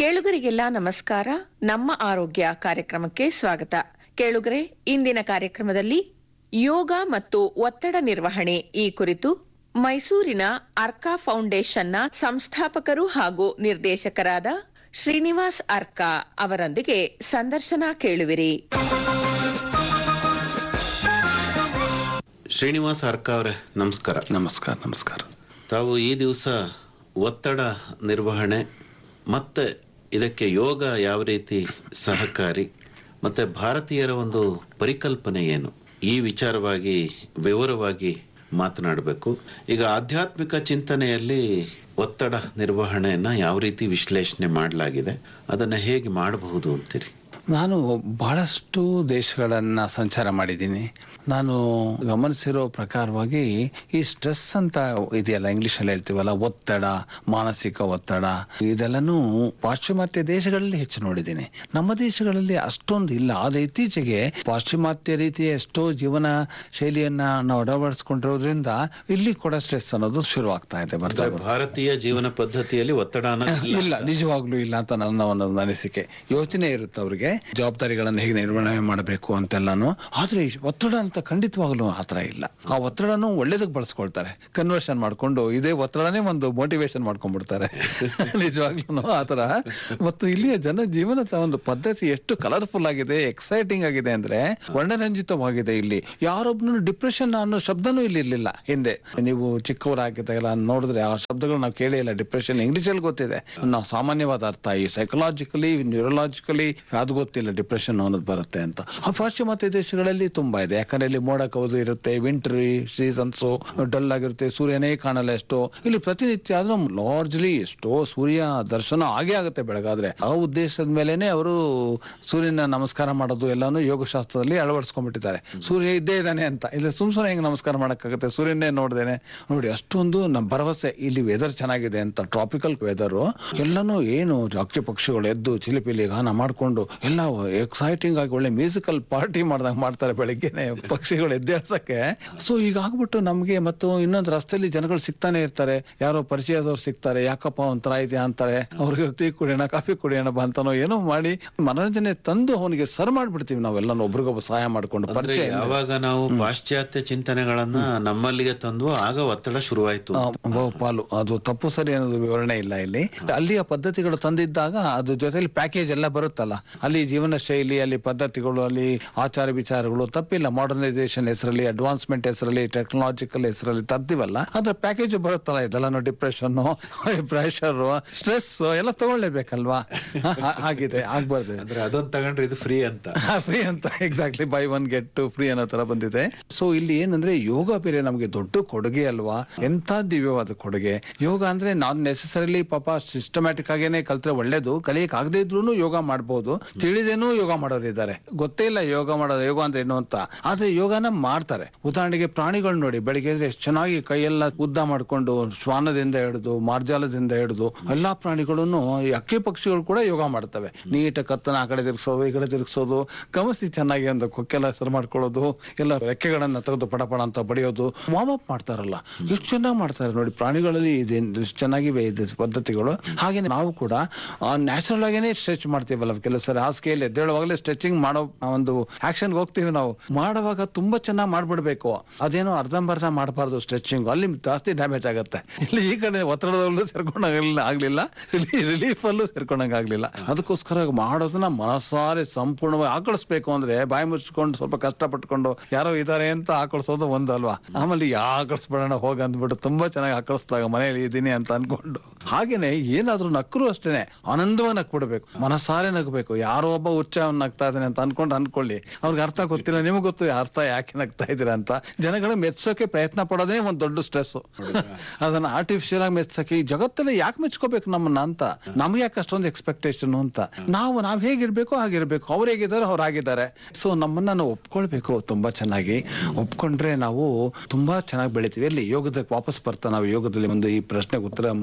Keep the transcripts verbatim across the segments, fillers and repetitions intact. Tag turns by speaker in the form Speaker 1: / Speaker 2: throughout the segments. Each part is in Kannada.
Speaker 1: ಕೇಳುಗರಿಗೆಲ್ಲ ನಮಸ್ಕಾರ. ನಮ್ಮ ಆರೋಗ್ಯ ಕಾರ್ಯಕ್ರಮಕ್ಕೆ ಸ್ವಾಗತ. ಕೇಳುಗರೆ, ಇಂದಿನ ಕಾರ್ಯಕ್ರಮದಲ್ಲಿ ಯೋಗ ಮತ್ತು ಒತ್ತಡ ನಿರ್ವಹಣೆ ಈ ಕುರಿತು ಮೈಸೂರಿನ ಅರ್ಕಾ ಫೌಂಡೇಶನ್ನ ಸಂಸ್ಥಾಪಕರು ಹಾಗೂ ನಿರ್ದೇಶಕರಾದ ಶ್ರೀನಿವಾಸ್ ಅರ್ಕಾ ಅವರೊಂದಿಗೆ ಸಂದರ್ಶನ ಕೇಳುವಿರಿ.
Speaker 2: ಶ್ರೀನಿವಾಸ್ ಅರ್ಕಾ ಅವರೇ, ನಮಸ್ಕಾರ.
Speaker 3: ನಮಸ್ಕಾರ. ನಮಸ್ಕಾರ.
Speaker 2: ತಾವು ಈ ದಿವಸ ಒತ್ತಡ ನಿರ್ವಹಣೆ ಮತ್ತೆ ಇದಕ್ಕೆ ಯೋಗ ಯಾವ ರೀತಿ ಸಹಕಾರಿ ಮತ್ತೆ ಭಾರತೀಯರ ಒಂದು ಪರಿಕಲ್ಪನೆ ಏನು, ಈ ವಿಚಾರವಾಗಿ ವಿವರವಾಗಿ ಮಾತನಾಡಬೇಕು. ಈಗ ಆಧ್ಯಾತ್ಮಿಕ ಚಿಂತನೆಯಲ್ಲಿ ಒತ್ತಡ ನಿರ್ವಹಣೆಯನ್ನ ಯಾವ ರೀತಿ ವಿಶ್ಲೇಷಣೆ ಮಾಡಲಾಗಿದೆ, ಅದನ್ನ ಹೇಗೆ ಮಾಡಬಹುದು ಅಂತೀರಿ?
Speaker 3: ನಾನು ಬಹಳಷ್ಟು ದೇಶಗಳನ್ನ ಸಂಚಾರ ಮಾಡಿದ್ದೀನಿ. ನಾನು ಗಮನಿಸಿರೋ ಪ್ರಕಾರವಾಗಿ ಈ ಸ್ಟ್ರೆಸ್ ಅಂತ ಇದೆಯಲ್ಲ, ಇಂಗ್ಲಿಷ್ ಅಲ್ಲಿ ಹೇಳ್ತೀವಲ್ಲ, ಒತ್ತಡ, ಮಾನಸಿಕ ಒತ್ತಡ, ಇದೆಲ್ಲನೂ ಪಾಶ್ಚಿಮಾತ್ಯ ದೇಶಗಳಲ್ಲಿ ಹೆಚ್ಚು ನೋಡಿದ್ದೀನಿ. ನಮ್ಮ ದೇಶಗಳಲ್ಲಿ ಅಷ್ಟೊಂದು ಇಲ್ಲ. ಆದ್ರೆ ಇತ್ತೀಚೆಗೆ ಪಾಶ್ಚಿಮಾತ್ಯ ರೀತಿಯ ಎಷ್ಟೋ ಜೀವನ ಶೈಲಿಯನ್ನ ನಾವು ಅಳವಡಿಸ್ಕೊಂಡಿರೋದ್ರಿಂದ ಇಲ್ಲಿ ಕೂಡ ಸ್ಟ್ರೆಸ್ ಅನ್ನೋದು ಶುರುವಾಗ್ತಾ ಇದೆ.
Speaker 2: ಭಾರತೀಯ ಜೀವನ ಪದ್ಧತಿಯಲ್ಲಿ ಒತ್ತಡ
Speaker 3: ಇಲ್ಲ, ನಿಜವಾಗ್ಲೂ ಇಲ್ಲ ಅಂತ ನನ್ನ ಒಂದು ಅನಿಸಿಕೆ. ಯೋಚನೆ ಇರುತ್ತೆ ಅವ್ರಿಗೆ, ಜವಾಬ್ದಾರಿಗಳನ್ನು ಹೇಗೆ ನಿರ್ವಹಣೆ ಮಾಡಬೇಕು ಅಂತೆಲ್ಲಾನು. ಆದ್ರೆ ಒತ್ತಡ ಅಂತ ಖಂಡಿತವಾಗ್ಲೂ ಆತರ ಇಲ್ಲ. ಆ ಒತ್ತಡನು ಒಳ್ಳೇದಕ್ಕೆ ಬಳಸ್ಕೊಳ್ತಾರೆ, ಕನ್ವರ್ಷನ್ ಮಾಡ್ಕೊಂಡು ಇದೇ ಒತ್ತಡನೇ ಒಂದು ಮೋಟಿವೇಶನ್ ಮಾಡ್ಕೊಂಡ್ಬಿಡ್ತಾರೆ. ನಿಜವಾಗ್ಲೂ ಆತರ. ಮತ್ತು ಇಲ್ಲಿಯ ಜನ ಜೀವನ ಒಂದು ಪದ್ಧತಿ ಎಷ್ಟು ಕಲರ್ಫುಲ್ ಆಗಿದೆ, ಎಕ್ಸೈಟಿಂಗ್ ಆಗಿದೆ ಅಂದ್ರೆ ವರ್ಣರಂಜಿತವಾಗಿದೆ. ಇಲ್ಲಿ ಯಾರೊಬ್ನು ಡಿಪ್ರೆಷನ್ ಅನ್ನೋ ಶಬ್ದನೂ ಇಲ್ಲಿ ಇರ್ಲಿಲ್ಲ ಹಿಂದೆ. ನೀವು ಚಿಕ್ಕವರಾಗಿದ್ದಾಗೆಲ್ಲ ನೋಡಿದ್ರೆ ಆ ಶಬ್ದಗಳು ನಾವು ಕೇಳೇ ಇಲ್ಲ. ಡಿಪ್ರೆಷನ್ ಇಂಗ್ಲಿಷ್ ಅಲ್ಲಿ ಗೊತ್ತಿದೆ, ನಾವು ಸಾಮಾನ್ಯವಾದ ಅರ್ಥ. ಈ ಸೈಕಲಾಜಿಕಲಿ, ನ್ಯೂರಲಾಜಿಕಲಿ ಅದು ಗೊತ್ತಿಲ್ಲ ಡಿಪ್ರೆಷನ್ ಅನ್ನೋದು ಬರುತ್ತೆ ಅಂತ. ಆ ಪಾಶ್ಚಿಮಾತ್ಯ ದೇಶಗಳಲ್ಲಿ ತುಂಬಾ ಇದೆ. ಯಾಕಂದ್ರೆ ಇಲ್ಲಿ ಮೋಡ ಕವಿದು ಇರುತ್ತೆ, ವಿಂಟರ್ ಸೀಸನ್ಸ್ ಡಲ್ ಆಗಿರುತ್ತೆ, ಸೂರ್ಯನೇ ಕಾಣಲ್ಲ. ಎಷ್ಟೋ ಇಲ್ಲಿ ಪ್ರತಿನಿತ್ಯ ಆದ್ರೂ ಲಾರ್ಜ್ಲಿ ಎಷ್ಟೋ ಸೂರ್ಯ ದರ್ಶನ ಆಗೇ ಆಗುತ್ತೆ ಬೆಳಗಾದ್ರೆ. ಆ ಉದ್ದೇಶದ ಮೇಲೆನೆ ಅವರು ಸೂರ್ಯನ ನಮಸ್ಕಾರ ಮಾಡೋದು ಎಲ್ಲಾನು ಯೋಗಶಾಸ್ತ್ರದಲ್ಲಿ ಅಳವಡಿಸ್ಕೊಂಡ್ಬಿಟ್ಟಿದ್ದಾರೆ. ಸೂರ್ಯ ಇದ್ದೇ ಇದ್ದಾನೆ ಅಂತ. ಇಲ್ಲ ಸುಮ್ ಸುಮ್ಮನೆ ಹೆಂಗ್ ನಮಸ್ಕಾರ ಮಾಡಕ್ಕಾಗುತ್ತೆ, ಸೂರ್ಯನೇ ನೋಡ್ದೇನೆ. ನೋಡಿ, ಅಷ್ಟೊಂದು ನಮ್ಮ ಭರವಸೆ. ಇಲ್ಲಿ ವೆದರ್ ಚೆನ್ನಾಗಿದೆ ಅಂತ, ಟ್ರಾಪಿಕಲ್ ವೆದರ್. ಎಲ್ಲಾನು ಏನು ಅಕ್ಕಿ ಪಕ್ಷಿಗಳು ಎದ್ದು ಚಿಲಿಪಿಲಿ ಗಾನ ಮಾಡ್ಕೊಂಡು ಎಲ್ಲ ಎಕ್ಸೈಟಿಂಗ್ ಆಗಿ ಒಳ್ಳೆ ಮ್ಯೂಸಿಕಲ್ ಪಾರ್ಟಿ ಮಾಡ್ದಂಗ್ ಮಾಡ್ತಾರೆ ಬೆಳಿಗ್ಗೆನೆ ಪಕ್ಷಿಗಳು ಎದ್ದೇಳ್ಸಕ್ಕೆ. ಸೊ ಈಗ ಆಗ್ಬಿಟ್ಟು ನಮ್ಗೆ ಮತ್ತು ಇನ್ನೊಂದು ರಸ್ತೆಯಲ್ಲಿ ಜನಗಳು ಸಿಗ್ತಾನೆ ಇರ್ತಾರೆ. ಯಾರೋ ಪರಿಚಯದವ್ರು ಸಿಗ್ತಾರೆ, ಯಾಕಪ್ಪ ಒಂಥರ ಇದೆಯಾ ಅಂತಾರೆ. ಅವ್ರಿಗೆ ಟೀ ಕುಡಿಯೋಣ, ಕಾಫಿ ಕುಡಿಯೋಣ ಅಂತಾನೋ ಏನೋ ಮಾಡಿ ಮನೋರಂಜನೆ ತಂದು ಅವನಿಗೆ ಸರ್ ಮಾಡ್ಬಿಡ್ತೀವಿ ನಾವೆಲ್ಲ ಒಬ್ರಿಗೊಬ್ಬ ಸಹಾಯ ಮಾಡ್ಕೊಂಡು. ಪರಿಚಯ
Speaker 2: ಯಾವಾಗ ನಾವು ಪಾಶ್ಚಾತ್ಯ ಚಿಂತನೆಗಳನ್ನ ನಮ್ಮಲ್ಲಿಗೆ ತಂದು ಆಗ ಒತ್ತಡ ಶುರುವಾಯ್ತು.
Speaker 3: ಪಾಲು ಅದು ತಪ್ಪು ಸರಿ ಅನ್ನೋದು ವಿವರಣೆ ಇಲ್ಲ ಇಲ್ಲಿ. ಅಲ್ಲಿಯ ಪದ್ಧತಿಗಳು ತಂದಿದ್ದಾಗ ಅದ್ರ ಜೊತೆಲಿ ಪ್ಯಾಕೇಜ್ ಎಲ್ಲ ಬರುತ್ತಲ್ಲ, ಅಲ್ಲಿ ಜೀವನ ಶೈಲಿ, ಅಲ್ಲಿ ಪದ್ಧತಿಗಳು, ಅಲ್ಲಿ ಆಚಾರ ವಿಚಾರಗಳು ತಪ್ಪಿಲ್ಲ. ಮಾಡರ್ನೈಸೇಷನ್ ಹೆಸರಲ್ಲಿ, ಅಡ್ವಾನ್ಸ್ಮೆಂಟ್ ಹೆಸರಲ್ಲಿ, ಟೆಕ್ನಾಲಜಿಕಲ್ ಹೆಸರಲ್ಲಿ ತರ್ತೀವಲ್ಲ, ಅದ್ರ ಪ್ಯಾಕೇಜ್ ಬರುತ್ತಲ್ಲ. ಇದೆಲ್ಲ ಡಿಪ್ರೆಷನ್, ಪ್ರೆಷರ್, ಸ್ಟ್ರೆಸ್ ಎಲ್ಲ ತಗೊಳ್ಳೇಬೇಕಲ್ವಾ? ಆಗಿದೆ, ಆಗ್ಬಾರ್ದು.
Speaker 2: ಅಂದ್ರೆ ಅದೊಂದು ತಗೊಂಡ್ರೆ ಇದು ಫ್ರೀ ಅಂತ
Speaker 3: ಫ್ರೀ ಅಂತ exactly by one get to free ಅನ್ನೋ ತರ ಬಂದಿದೆ. ಸೊ ಇಲ್ಲಿ ಏನಂದ್ರೆ ಯೋಗ ಬೇರೆ ನಮ್ಗೆ ದೊಡ್ಡ ಕೊಡುಗೆ ಅಲ್ವಾ? ಎಂತ ದಿವ್ಯವಾದ ಕೊಡುಗೆ ಯೋಗ ಅಂದ್ರೆ. ನಾನ್ ನೆಸೆಸರಿಲಿ ಪಾಪ ಸಿಸ್ಟಮ್ಯಾಟಿಕ್ ಆಗೇನೆ ಕಲ್ತ್ರೆ ಒಳ್ಳೇದು, ಕಲಿಯಕ್ ಆಗದೆ ಇದ್ರು ಯೋಗ ಮಾಡ್ಬೋದು. ತಿಳಿದೇನೂ ಯೋಗ ಮಾಡೋರು ಇದ್ದಾರೆ, ಗೊತ್ತೇ ಇಲ್ಲ ಯೋಗ ಮಾಡೋದು, ಯೋಗ ಅಂದ್ರೆ ಏನು ಅಂತ. ಆದ್ರೆ ಯೋಗನ ಮಾಡ್ತಾರೆ. ಉದಾಹರಣೆಗೆ ಪ್ರಾಣಿಗಳು ನೋಡಿ, ಬೆಳಿಗ್ಗೆ ಎಷ್ಟು ಚೆನ್ನಾಗಿ ಕೈಯೆಲ್ಲ ಉದ್ದ ಮಾಡ್ಕೊಂಡು ಶ್ವಾನದಿಂದ ಹಿಡಿದು ಮಾರ್ಜಾಲದಿಂದ ಹಿಡಿದು ಎಲ್ಲಾ ಪ್ರಾಣಿಗಳನ್ನು, ಈ ಅಕ್ಕಿ ಪಕ್ಷಿಗಳು ಕೂಡ ಯೋಗ ಮಾಡ್ತವೆ. ನೀಟ ಕತ್ತನ ಆ ಕಡೆ ತಿರ್ಗಿಸೋದು, ಈ ಕಡೆ ತಿರ್ಗಿಸೋದು, ಗಮನಿಸಿ ಚೆನ್ನಾಗಿ ಒಂದು ಕೊಕ್ಕೆಲ್ಲ ಹೆಸರು ಮಾಡ್ಕೊಳ್ಳೋದು, ಎಲ್ಲ ರೆಕ್ಕೆಗಳನ್ನ ತೆಗೆದು ಪಡಪಡ ಅಂತ ಬಡಿಯೋದು, ವಾರ್ಮ್ ಅಪ್ ಮಾಡ್ತಾರಲ್ಲ, ಎಷ್ಟು ಚೆನ್ನಾಗಿ ಮಾಡ್ತಾರೆ ನೋಡಿ. ಪ್ರಾಣಿಗಳಲ್ಲಿ ಇದೆ ಎಷ್ಟು ಚೆನ್ನಾಗಿವೆ ಇದೆ ಪದ್ಧತಿಗಳು. ಹಾಗೆ ನಾವು ಕೂಡ ನ್ಯಾಚುರಲ್ ಆಗೇನೆ ಸ್ಟ್ರೆಚ್ ಮಾಡ್ತೀವಲ್ಲ ಕೆಲವು ಸರಿ. ಹಾಸಿಗೆಯಲ್ಲಿ ಎದ್ದೇಳುವಾಗಲೇ ಸ್ಟ್ರೆಚಿಂಗ್ ಮಾಡೋ ಒಂದು ಆಕ್ಷನ್ಗೆ ಹೋಗ್ತೀವಿ ನಾವು. ಮಾಡುವಾಗ ತುಂಬಾ ಚೆನ್ನಾಗಿ ಮಾಡ್ಬಿಡ್ಬೇಕು. ಅದೇನೋ ಅರ್ಧಂಬರ್ಧ ಮಾಡಬಾರ್ದು ಸ್ಟ್ರೆಚಿಂಗ್, ಅಲ್ಲಿ ಜಾಸ್ತಿ ಡ್ಯಾಮೇಜ್ ಆಗುತ್ತೆ. ಇಲ್ಲಿ ಈ ಕಡೆ ಒತ್ತಡದಲ್ಲೂ ಸೇರ್ಕೊಂಡಾಗಲಿಲ್ಲ ಆಗ್ಲಿಲ್ಲ, ರಿಲೀಫ್ ಅಲ್ಲೂ ಸೇರ್ಕೊಂಡಂಗ ಆಗ್ಲಿಲ್ಲ. ಅದಕ್ಕೋಸ್ಕರ ಮಾಡೋದನ್ನ ಮನಸಾರೆ ಸಂಪೂರ್ಣವಾಗಿ ಆಕಳಿಸ್ಬೇಕು. ಅಂದ್ರೆ ಬಾಯಿ ಮುಚ್ಕೊಂಡು ಸ್ವಲ್ಪ ಕಷ್ಟ ಪಟ್ಕೊಂಡು ಯಾರೋ ಇದಾರೆ ಅಂತ ಆಕಳಿಸೋದು ಒಂದು ಅಲ್ವಾ. ಆಮೇಲೆ ಆಕಳಿಸ್ಬಿಡೋಣ ಹೋಗ ಅಂದ್ಬಿಟ್ಟು ತುಂಬಾ ಚೆನ್ನಾಗಿ ಆಕಳಿಸ್ದಾಗ ಮನೇಲಿ ಇದ್ದೀನಿ ಅಂತ ಅನ್ಕೊಂಡು. ಹಾಗೇನೆ ಏನಾದ್ರೂ ನಕ್ಕರು ಅಷ್ಟೇನೆ ಆನಂದವಾಗಿ ನಕ್ಬಿಡ್ಬೇಕು, ಮನಸಾರೆ ನಗಬೇಕು. ಯಾರೋ ಒಬ್ಬ ಹುಚ್ಚ ನಗ್ತಾ ಇದ್ದಾನೆ ಅಂತ ಅನ್ಕೊಂಡು ಅನ್ಕೊಳ್ಳಿ, ಅವ್ರಿಗೆ ಅರ್ಥ ಗೊತ್ತಿಲ್ಲ, ನಿಮ್ಗೆ ಗೊತ್ತು ಅರ್ಥ ಯಾಕೆ ನಗ್ತಾ ಇದ್ದೀರಾ ಅಂತ. ಜನಗಳು ಮೆಚ್ಚೋಕೆ ಪ್ರಯತ್ನ ಪಡೋದೇ ಒಂದ್ ದೊಡ್ಡ ಸ್ಟ್ರೆಸ್. ಅದನ್ನ ಆರ್ಟಿಫಿಷಿಯಲ್ ಆಗಿ ಮೆಚ್ಚಕ್ಕೆ ಈ ಜಗತ್ತಲ್ಲಿ ಯಾಕೆ ಮೆಚ್ಕೋಬೇಕು ನಮ್ಮನ್ನ ಅಂತ, ನಮ್ಗೆ ಯಾಕೆ ಅಷ್ಟೊಂದು ಎಕ್ಸ್ಪೆಕ್ಟೇಷನ್ ಅಂತ. ನಾವು ನಾವ್ ಹೇಗಿರ್ಬೇಕು ಹಾಗಿರ್ಬೇಕು, ಅವ್ರು ಹೇಗಿದ್ದಾರೆ ಅವ್ರು ಆಗಿದ್ದಾರೆ. ಸೊ ನಮ್ಮನ್ನ ನಾವು ಒಪ್ಕೊಳ್ಬೇಕು ತುಂಬಾ ಚೆನ್ನಾಗಿ. ಒಪ್ಕೊಂಡ್ರೆ ನಾವು ತುಂಬಾ ಚೆನ್ನಾಗಿ ಬೆಳಿತೀವಿ. ಎಲ್ಲಿ ಯೋಗದ ವಾಪಸ್ ಬರ್ತಾ ನಾವು ಯೋಗದಲ್ಲಿ ಒಂದು ಈ ಪ್ರಶ್ನೆಗೆ ಉತ್ತರ ಮುಗಿಸ್ತಾ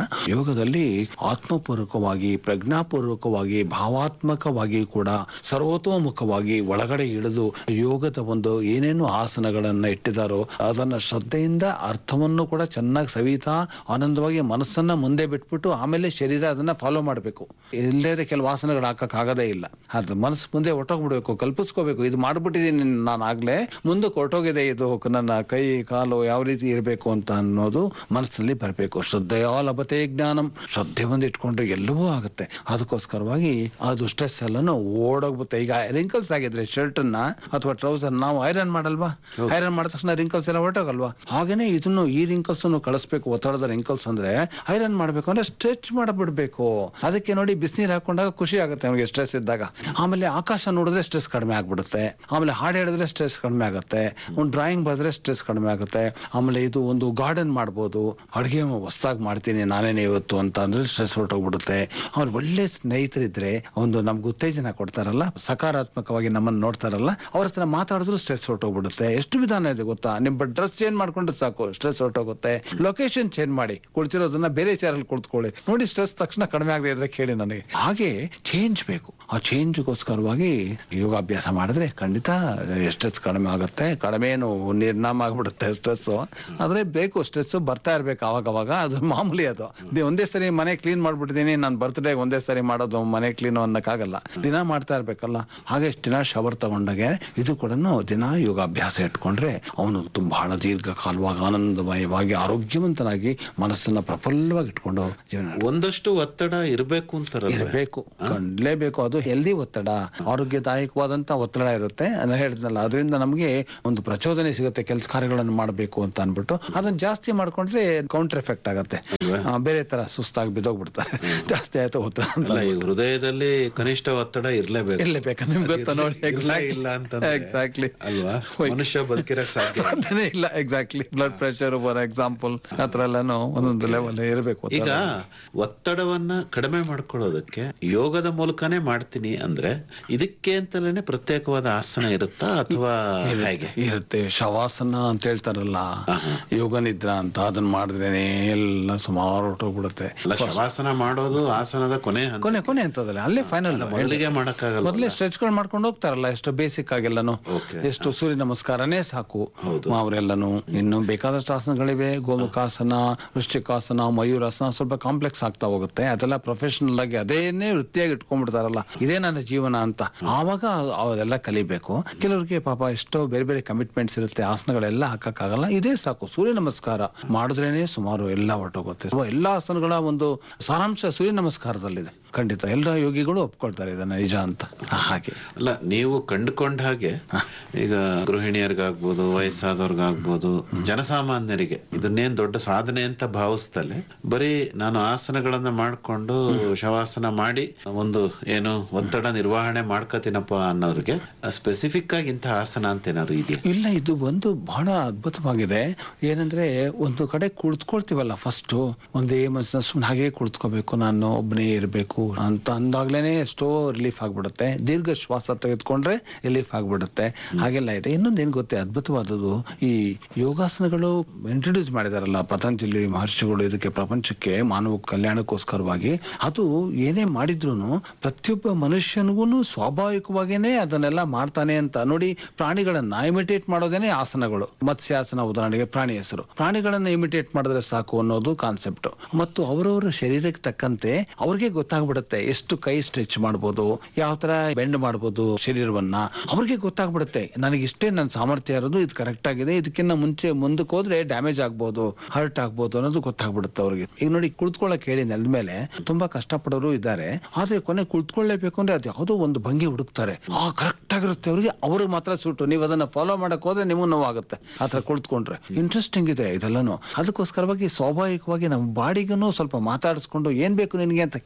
Speaker 3: ಯೋಗದಲ್ಲಿ ಆತ್ಮಪೂರ್ವಕವಾಗಿ, ಪ್ರಜ್ಞಾಪೂರ್ವಕವಾಗಿ, ಭಾವಾತ್ಮಕವಾಗಿ ಕೂಡ ಸರ್ವತೋಮುಖವಾಗಿ ಒಳಗಡೆ ಇಳಿದು ಯೋಗದ ಒಂದು ಏನೇನು ಆಸನಗಳನ್ನ ಇಟ್ಟಿದ್ದಾರೋ ಅದನ್ನ ಶ್ರದ್ಧೆಯಿಂದ ಅರ್ಥವನ್ನು ಕೂಡ ಚೆನ್ನಾಗಿ ಸವಿತಾ ಆನಂದವಾಗಿ ಮನಸ್ಸನ್ನ ಮುಂದೆ ಬಿಟ್ಬಿಟ್ಟು ಆಮೇಲೆ ಶರೀರ ಅದನ್ನ ಫಾಲೋ ಮಾಡಬೇಕು. ಇಲ್ಲದೆ ಕೆಲವು ಆಸನಗಳು ಹಾಕಕ್ ಆಗದೇ ಇಲ್ಲ. ಅದು ಮನಸ್ಸು ಮುಂದೆ ಹೊಟ್ಟೋಗ್ಬಿಡ್ಬೇಕು, ಕಲ್ಪಿಸ್ಕೋಬೇಕು. ಇದು ಮಾಡ್ಬಿಟ್ಟಿದ್ದೀನಿ ನಾನು ಆಗ್ಲೇ, ಮುಂದಕ್ಕೆ ಹೊರಟೋಗಿದೆ ಇದು, ನನ್ನ ಕೈ ಕಾಲು ಯಾವ ರೀತಿ ಇರಬೇಕು ಅಂತ ಅನ್ನೋದು ಮನಸ್ಸಿನಲ್ಲಿ ಬರಬೇಕು. ಶ್ರದ್ಧೆಯ ಲಭತೆ ಜ್ಞಾನಂ. ಶ್ರದ್ಧೆ ಒಂದು ಇಟ್ಕೊಂಡ್ರೆ ಎಲ್ಲವೂ ಆಗುತ್ತೆ. ಅದಕ್ಕೋಸ್ಕರವಾಗಿ ಅದು ಸ್ಟ್ರೆಸ್ ಎಲ್ಲಾನು ಓಡೋಗ್ಬಿಡುತ್ತೆ. ಈಗ ರಿಂಕಲ್ಸ್ ಆಗಿದ್ರೆ ಶರ್ಟ್ ಅನ್ನ ಅಥವಾ ಟ್ರೌಸರ್ ನಾವು ಐರನ್ ಮಾಡಲ್ವಾ, ಐರನ್ ಮಾಡಿದ ತಕ್ಷಣ ರಿಂಕಲ್ಸ್ ಎಲ್ಲ ಹೊರಟೋಗಲ್ವಾ? ಹಾಗೇನೆ ಇದನ್ನು ಈ ರಿಂಕಲ್ಸ್ ಅನ್ನು ಕಳಿಸ್ಬೇಕು. ಒತ್ತಡದ ರಿಂಕಲ್ಸ್ ಅಂದ್ರೆ ಐರನ್ ಮಾಡ್ಬೇಕು ಅಂದ್ರೆ ಸ್ಟ್ರೆಚ್ ಮಾಡಬಿಡ್ಬೇಕು. ಅದಕ್ಕೆ ನೋಡಿ ಬಿಸಿನೀರು ಹಾಕೊಂಡಾಗ ಖುಷಿ ಆಗುತ್ತೆ ಅವನಿಗೆ ಸ್ಟ್ರೆಸ್ ಇದ್ದಾಗ. ಆಮೇಲೆ ಆಕಾಶ ನೋಡಿದ್ರೆ ಸ್ಟ್ರೆಸ್ ಕಡಿಮೆ ಆಗ್ಬಿಡುತ್ತೆ. ಆಮೇಲೆ ಹಾಡು ಹೇಳಿದ್ರೆ ಸ್ಟ್ರೆಸ್ ಕಡಿಮೆ ಆಗುತ್ತೆ. ಒಂದು ಡ್ರಾಯಿಂಗ್ ಬರೆದ್ರೆ ಸ್ಟ್ರೆಸ್ ಕಡಿಮೆ ಆಗುತ್ತೆ. ಆಮೇಲೆ ಇದು ಒಂದು ಗಾರ್ಡನ್ ಮಾಡ್ಬೋದು. ಅಡುಗೆ ಹೊಸದಾಗಿ ಮಾಡ್ತೀನಿ ನಾನೇನೆ ಇವತ್ತು ಅಂತ ಅಂದ್ರೆ ಸ್ಟ್ರೆಸ್ ಹೊರಟೋಗ್ಬಿಡುತ್ತೆ. ಅವ್ರು ಒಳ್ಳೆ ಸ್ನೇಹಿತರಿದ್ರೆ ಒಂದು ನಮ್ಗೆ ಉತ್ತೇಜನ ಕೊಡ್ತಾರಲ್ಲ, ಸಕಾರಾತ್ಮಕವಾಗಿ ನಮ್ಮನ್ನು ನೋಡ್ತಾರಲ್ಲ, ಅವ್ರ ಹತ್ರ ಮಾತಾಡಿದ್ರು ಸ್ಟ್ರೆಸ್ ಹೊರಟೋಗ್ಬಿಡುತ್ತೆ. ಎಷ್ಟು ವಿಧಾನ ಇದೆ ಗೊತ್ತಾ? ನಿಮ್ಮ ಡ್ರೆಸ್ ಚೇಂಜ್ ಮಾಡ್ಕೊಂಡ್ರೆ ಸಾಕು ಸ್ಟ್ರೆಸ್ ಹೊರಟೋಗುತ್ತೆ. ಲೊಕೇಶನ್ ಚೇಂಜ್ ಮಾಡಿ, ಕುಳಿತಿರೋದನ್ನ ಬೇರೆ ಚಾರಲ್ಲಿ ಕುಳಿತುಕೊಳ್ಳಿ, ನೋಡಿ ಸ್ಟ್ರೆಸ್ ತಕ್ಷಣ ಕಡಿಮೆ ಆಗದೆ ಇದ್ರೆ ಕೇಳಿ ನನಗೆ. ಹಾಗೆ ಚೇಂಜ್ ಬೇಕು. ಆ ಚೇಂಜ್ಗೋಸ್ಕರವಾಗಿ ಯೋಗಾಭ್ಯಾಸ ಮಾಡಿದ್ರೆ ಖಂಡಿತ ಸ್ಟ್ರೆಸ್ ಕಡಿಮೆ ಆಗುತ್ತೆ. ಕಡಿಮೆ ಏನು ನಿರ್ನಾಮ ಆಗ್ಬಿಡುತ್ತೆ ಸ್ಟ್ರೆಸ್. ಆದ್ರೆ ಬೇಕು, ಸ್ಟ್ರೆಸ್ ಬರ್ತಾ ಇರ್ಬೇಕು ಅವಾಗವಾಗ. ಅದು ಮಾಮೂಲಿ. ಅದು ಒಂದೇ ಸರಿ ಮನೆ ಕ್ಲೀನ್ ಮಾಡ್ಬಿಟ್ಟಿದ್ದೀನಿ, ನಾನು ಬರ್ತ್ಡೇ ಒಂದೇ ಸರಿ ಮಾಡೋದು ಮನೆ ಕ್ಲೀನ್ ಅನ್ನಕ್ಕಾಗಲ್ಲ. ದಿನ ಮಾಡ್ತಾ ಇರ್ಬೇಕಲ್ಲ. ಹಾಗೆ ಎಷ್ಟು ದಿನ ಶವರ್ ತಗೊಂಡಾಗೆ ಇದು ಕೂಡ ದಿನ ಯೋಗಾಭ್ಯಾಸ ಇಟ್ಕೊಂಡ್ರೆ ಅವನು ಬಹಳ ದೀರ್ಘಕಾಲವಾಗಿ ಆನಂದಮಯವಾಗಿ ಆರೋಗ್ಯವಂತನಾಗಿ ಮನಸ್ಸನ್ನ ಪ್ರಫುಲ್ಲವಾಗಿ ಇಟ್ಕೊಂಡು ಜೀವನ.
Speaker 2: ಒಂದಷ್ಟು ಒತ್ತಡ ಇರಬೇಕು ಅಂತಾರ,
Speaker 3: ಇರಬೇಕು, ಕಂಡ್ಲೇಬೇಕು. ಅದು ಹೆಲ್ದಿ ಒತ್ತಡ, ಆರೋಗ್ಯದಾಯಕವಾದಂತ ಒತ್ತಡ ಇರುತ್ತೆ. ನಾನು ಹೇಳಿದ್ನಲ್ಲ, ಅದರಿಂದ ನಮಗೆ ಒಂದು ಪ್ರಚೋದನೆ ಸಿಗುತ್ತೆ ಕೆಲಸ ಕಾರ್ಯಗಳನ್ನು ಮಾಡಬೇಕು ಅಂತ ಅನ್ಬಿಟ್ಟು. ಅದನ್ನ ಜಾಸ್ತಿ ಮಾಡ್ಕೊಂಡ್ರೆ ಕೌಂಟರ್ ಎಫೆಕ್ಟ್ ಆಗತ್ತೆ. ಬೇರೆ ತರ ಸುಸ್ತಾಗಿ ಬಿದ್ದೋಗ್ಬಿಡ್ತಾರೆ. ಜಾಸ್ತಿ ಆಯ್ತು ಒತ್ತಡ.
Speaker 2: ಹೃದಯದಲ್ಲಿ ಕನಿಷ್ಠ ಒತ್ತಡ ಇರ್ಲೇಬೇಕು.
Speaker 3: ಇರ್ಲೇಬೇಕು. ನಿಮ್ಗೆ ಗೊತ್ತಾ ನೋಡಿ.
Speaker 2: ಇಲ್ಲ ಅಂತ
Speaker 3: ಎಕ್ಸಾಕ್ಟ್ಲಿ
Speaker 2: ಅಲ್ವಾ? ಮನುಷ್ಯ ಬದುಕಿರಕ್ ಸಾಧ್ಯನೇ
Speaker 3: ಇಲ್ಲ. Exactly. Blood pressure for example ಆತರ ಎಲ್ಲಾನು ಒಂದೊಂದು ಲೆವೆಲ್ ಇರಬೇಕು.
Speaker 2: ಈಗ ಒತ್ತಡವನ್ನ ಕಡಿಮೆ ಮಾಡ್ಕೊಳ್ಳೋದಕ್ಕೆ ಯೋಗದ ಮೂಲಕನೇ ಮಾಡ್ತೀನಿ ಅಂದ್ರೆ ಇದಕ್ಕೆ ಅಂತಲೇ ಪ್ರತ್ಯೇಕವಾದ ಆಸನ ಇರುತ್ತಾ ಅಥವಾ ಹೇಗೆ?
Speaker 3: ಇರುತ್ತೆ. ಶವಾಸನ ಅಂತ ಹೇಳ್ತಾರಲ್ಲ, ಯೋಗ ನಿದ್ರಾ ಅಂತ, ಅದನ್ನ ಮಾಡಿದ್ರೇನೆ ಎಲ್ಲ ಸುಮಾರು ಹೊರಟೋಗ್ಬಿಡುತ್ತೆ.
Speaker 2: ಶವಾಸನ ಮಾಡೋದು ಆಸನದ ಕೊನೆ
Speaker 3: ಕೊನೆ ಕೊನೆ ಅಂತದಲ್ಲ, ಅಲ್ಲೇ ಫೈನಲ್.
Speaker 2: ಮೊದಲಿಗೆ ಮಾಡಕ್ಕಾಗಲ್ಲ.
Speaker 3: ಮೊದಲೇ ಸ್ಟ್ರೆಚ್ ಗಳು ಮಾಡ್ಕೊಂಡು ಹೋಗ್ತಾರಲ್ಲ, ಎಷ್ಟು ಬೇಸಿಕ್ ಆಗಿಲ್ಲನು, ಎಷ್ಟು ಸೂರ್ಯ ನಮಸ್ಕಾರನೇ ಸಾಕು ಅವರೆಲ್ಲನು. ಇನ್ನು ಬೇಕಾದಷ್ಟು ಆಸನಗಳಿವೆ. ಗೋಮುಖಾಸನ, ವೃಶ್ಚಿಕಾಸನ, ಮಯೂರಾಸನ ಸ್ವಲ್ಪ ಕಾಂಪ್ಲೆಕ್ಸ್ ಆಗ್ತಾ ಹೋಗುತ್ತೆ. ಅದೆಲ್ಲ ಪ್ರೊಫೆಷನಲ್ ಆಗಿ ಅದೇನೇ ವೃತ್ತಿಯಾಗಿ ಇಟ್ಕೊಂಡ್ಬಿಡ್ತಾರಲ್ಲ, ಇದೇ ನನ್ನ ಜೀವನ ಅಂತ. ಆವಾಗ ಅವೆಲ್ಲ ಕಲಿಬೇಕು. ಕೆಲವರಿಗೆ ಪಾಪ ಎಷ್ಟೋ ಬೇರೆ ಬೇರೆ ಕಮಿಟ್ಮೆಂಟ್ಸ್ ಇರುತ್ತೆ, ಆಸನಗಳೆಲ್ಲ ಹಾಕಕ್ಕಾಗಲ್ಲ. ಇದೇ ಸಾಕು, ಸೂರ್ಯ ನಮಸ್ಕಾರ ಮಾಡಿದ್ರೇನೆ ಸುಮಾರು ಎಲ್ಲ ಹೊರಟೋಗುತ್ತೆ. ಎಲ್ಲಾ ಆಸನಗಳ ಒಂದು ಸಾರಾಂಶ ಸೂರ್ಯ ನಮಸ್ಕಾರದಲ್ಲಿದೆ. ಖಂಡಿತ ಎಲ್ಲ ಯೋಗಿಗಳು ಒಪ್ಕೊಳ್ತಾರೆ ಇದನ್ನ ನಿಜ ಅಂತ. ಹಾಗೆ
Speaker 2: ಅಲ್ಲ, ನೀವು ಕಂಡುಕೊಂಡ ಹಾಗೆ ಈಗ ಗೃಹಿಣಿಯರಿಗಾಗ್ಬೋದು, ವಯಸ್ಸಾದವ್ರಿಗಾಗ್ಬೋದು, ಜನಸಾಮಾನ್ಯರಿಗೆ ಇದನ್ನೇನ್ ದೊಡ್ಡ ಸಾಧನೆ ಅಂತ ಭಾವಿಸ್ತಲೆ ಬರೀ ನಾನು ಆಸನಗಳನ್ನ ಮಾಡ್ಕೊಂಡು ಶವಾಸನ ಮಾಡಿ ಒಂದು ಏನು ಒತ್ತಡ ನಿರ್ವಹಣೆ ಮಾಡ್ಕತೀನಪ್ಪ ಅನ್ನೋರಿಗೆ ಸ್ಪೆಸಿಫಿಕ್ ಆಗಿ ಇಂಥ ಆಸನ ಅಂತ ಏನಾದ್ರು ಇದೆಯಾ?
Speaker 3: ಇಲ್ಲ, ಇದು ಒಂದು ಬಹಳ ಅದ್ಭುತವಾಗಿದೆ. ಏನಂದ್ರೆ ಒಂದು ಕಡೆ ಕುಳಿತುಕೊಳ್ತೀವಲ್ಲ, ಫಸ್ಟ್ ಒಂದೇ ಮನಸ್ಸಿನ ಸುಮ್ಮನೆ ಹಾಗೆ ಕುಳಿತುಕೋಬೇಕು, ನಾನು ಒಬ್ಬನೇ ಇರಬೇಕು ಅಂತ ಅಂದಾಗ್ಲೇನೆ ಎಷ್ಟೋ ರಿಲೀಫ್ ಆಗ್ಬಿಡುತ್ತೆ. ದೀರ್ಘ ಶ್ವಾಸ ತೆಗೆದುಕೊಂಡ್ರೆ ರಿಲೀಫ್ ಆಗ್ಬಿಡುತ್ತೆ. ಹಾಗೆಲ್ಲ ಇದೆ. ಇನ್ನೊಂದು ಏನ್ ಗೊತ್ತೇ ಅದ್ಭುತವಾದದ್ದು, ಈ ಯೋಗಾಸನಗಳು ಇಂಟ್ರೊಡ್ಯೂಸ್ ಮಾಡಿದಾರಲ್ಲ ಪತಂಜಲಿ ಮಹರ್ಷಿಗಳು ಇದಕ್ಕೆ ಪ್ರಪಂಚಕ್ಕೆ ಮಾನವ ಕಲ್ಯಾಣಕ್ಕೋಸ್ಕರವಾಗಿ. ಅದು ಏನೇ ಮಾಡಿದ್ರು ಪ್ರತಿಯೊಬ್ಬ ಮನುಷ್ಯನಿಗೂ ಸ್ವಾಭಾವಿಕವಾಗೇನೆ ಅದನ್ನೆಲ್ಲ ಮಾಡ್ತಾನೆ ಅಂತ. ನೋಡಿ, ಪ್ರಾಣಿಗಳನ್ನ ಇಮಿಟೇಟ್ ಮಾಡೋದೇನೆ ಆಸನಗಳು. ಮತ್ಸ್ಯಾಸನ ಉದಾಹರಣೆಗೆ ಪ್ರಾಣಿ ಹೆಸರು. ಪ್ರಾಣಿಗಳನ್ನ ಇಮಿಟೇಟ್ ಮಾಡಿದ್ರೆ ಸಾಕು ಅನ್ನೋದು ಕಾನ್ಸೆಪ್ಟ್. ಮತ್ತು ಅವರವರ ಶರೀರಕ್ಕೆ ತಕ್ಕಂತೆ ಅವ್ರಿಗೆ ಗೊತ್ತಾಗ್ಬಿಡುತ್ತೆ ಎಷ್ಟು ಕೈ ಸ್ಟ್ರೆಚ್ ಮಾಡ್ಬೋದು, ಯಾವ ತರ ಬೆಂಡ್ ಮಾಡ್ಬೋದು ಶರೀರವನ್ನ. ಅವ್ರಿಗೆ ಗೊತ್ತಾಗ್ಬಿಡುತ್ತೆ ನನಗೆ ಇಷ್ಟೇ ನನ್ನ ಸಾಮರ್ಥ್ಯ ಇರೋದು, ಇದು ಕರೆಕ್ಟ್ ಆಗಿದೆ, ಇದಕ್ಕಿಂತ ಮುಂಚೆ ಮುಂದಕ್ಕೆ ಹೋದ್ರೆ ಡ್ಯಾಮೇಜ್ ಆಗ್ಬೋದು, ಹರ್ಟ್ ಆಗ್ಬೋದು ಅನ್ನೋದು ಗೊತ್ತಾಗ್ಬಿಡುತ್ತೆ ಅವ್ರಿಗೆ. ಈಗ ನೋಡಿ, ಕುಳಿತುಕೊಳ್ಳಕ್ ಹೇಳಿ ನೆಲದ ಮೇಲೆ ತುಂಬಾ ಕಷ್ಟಪಡೋರು ಇದ್ದಾರೆ. ಆದ್ರೆ ಕೊನೆ ಕುಳಿತುಕೊಳ್ಳೇಬೇಕು ಅಂದ್ರೆ ಅದು ಯಾವುದೋ ಒಂದು ಭಂಗಿ ಹುಡುಕ್ತಾರೆ, ಆ ಕರೆಕ್ಟ್ ಆಗಿರುತ್ತೆ ಅವ್ರಿಗೆ. ಅವ್ರಿಗೆ ಮಾತ್ರ ಸೂಟು. ನೀವು ಅದನ್ನ ಫಾಲೋ ಮಾಡಕ್ ಹೋದ್ರೆ ನಿಮಗೂ ನೋವಾಗುತ್ತೆ ಆತರ ಕುಳಿತುಕೊಂಡ್ರೆ. ಇಂಟ್ರೆಸ್ಟಿಂಗ್ ಇದೆ ಇದೆಲ್ಲಾನು. ಅದಕ್ಕೋಸ್ಕರವಾಗಿ ಸ್ವಾಭಾವಿಕವಾಗಿ ನಮ್ಮ ಬಾಡಿಗೂ ಸ್ವಲ್ಪ ಮಾತಾಡಿಸ್ಕೊಂಡು ಏನ್ ಬೇಕು ನಿನ್ಗೆ ಅಂತ ಕೇಳ್ಕೊಂಡು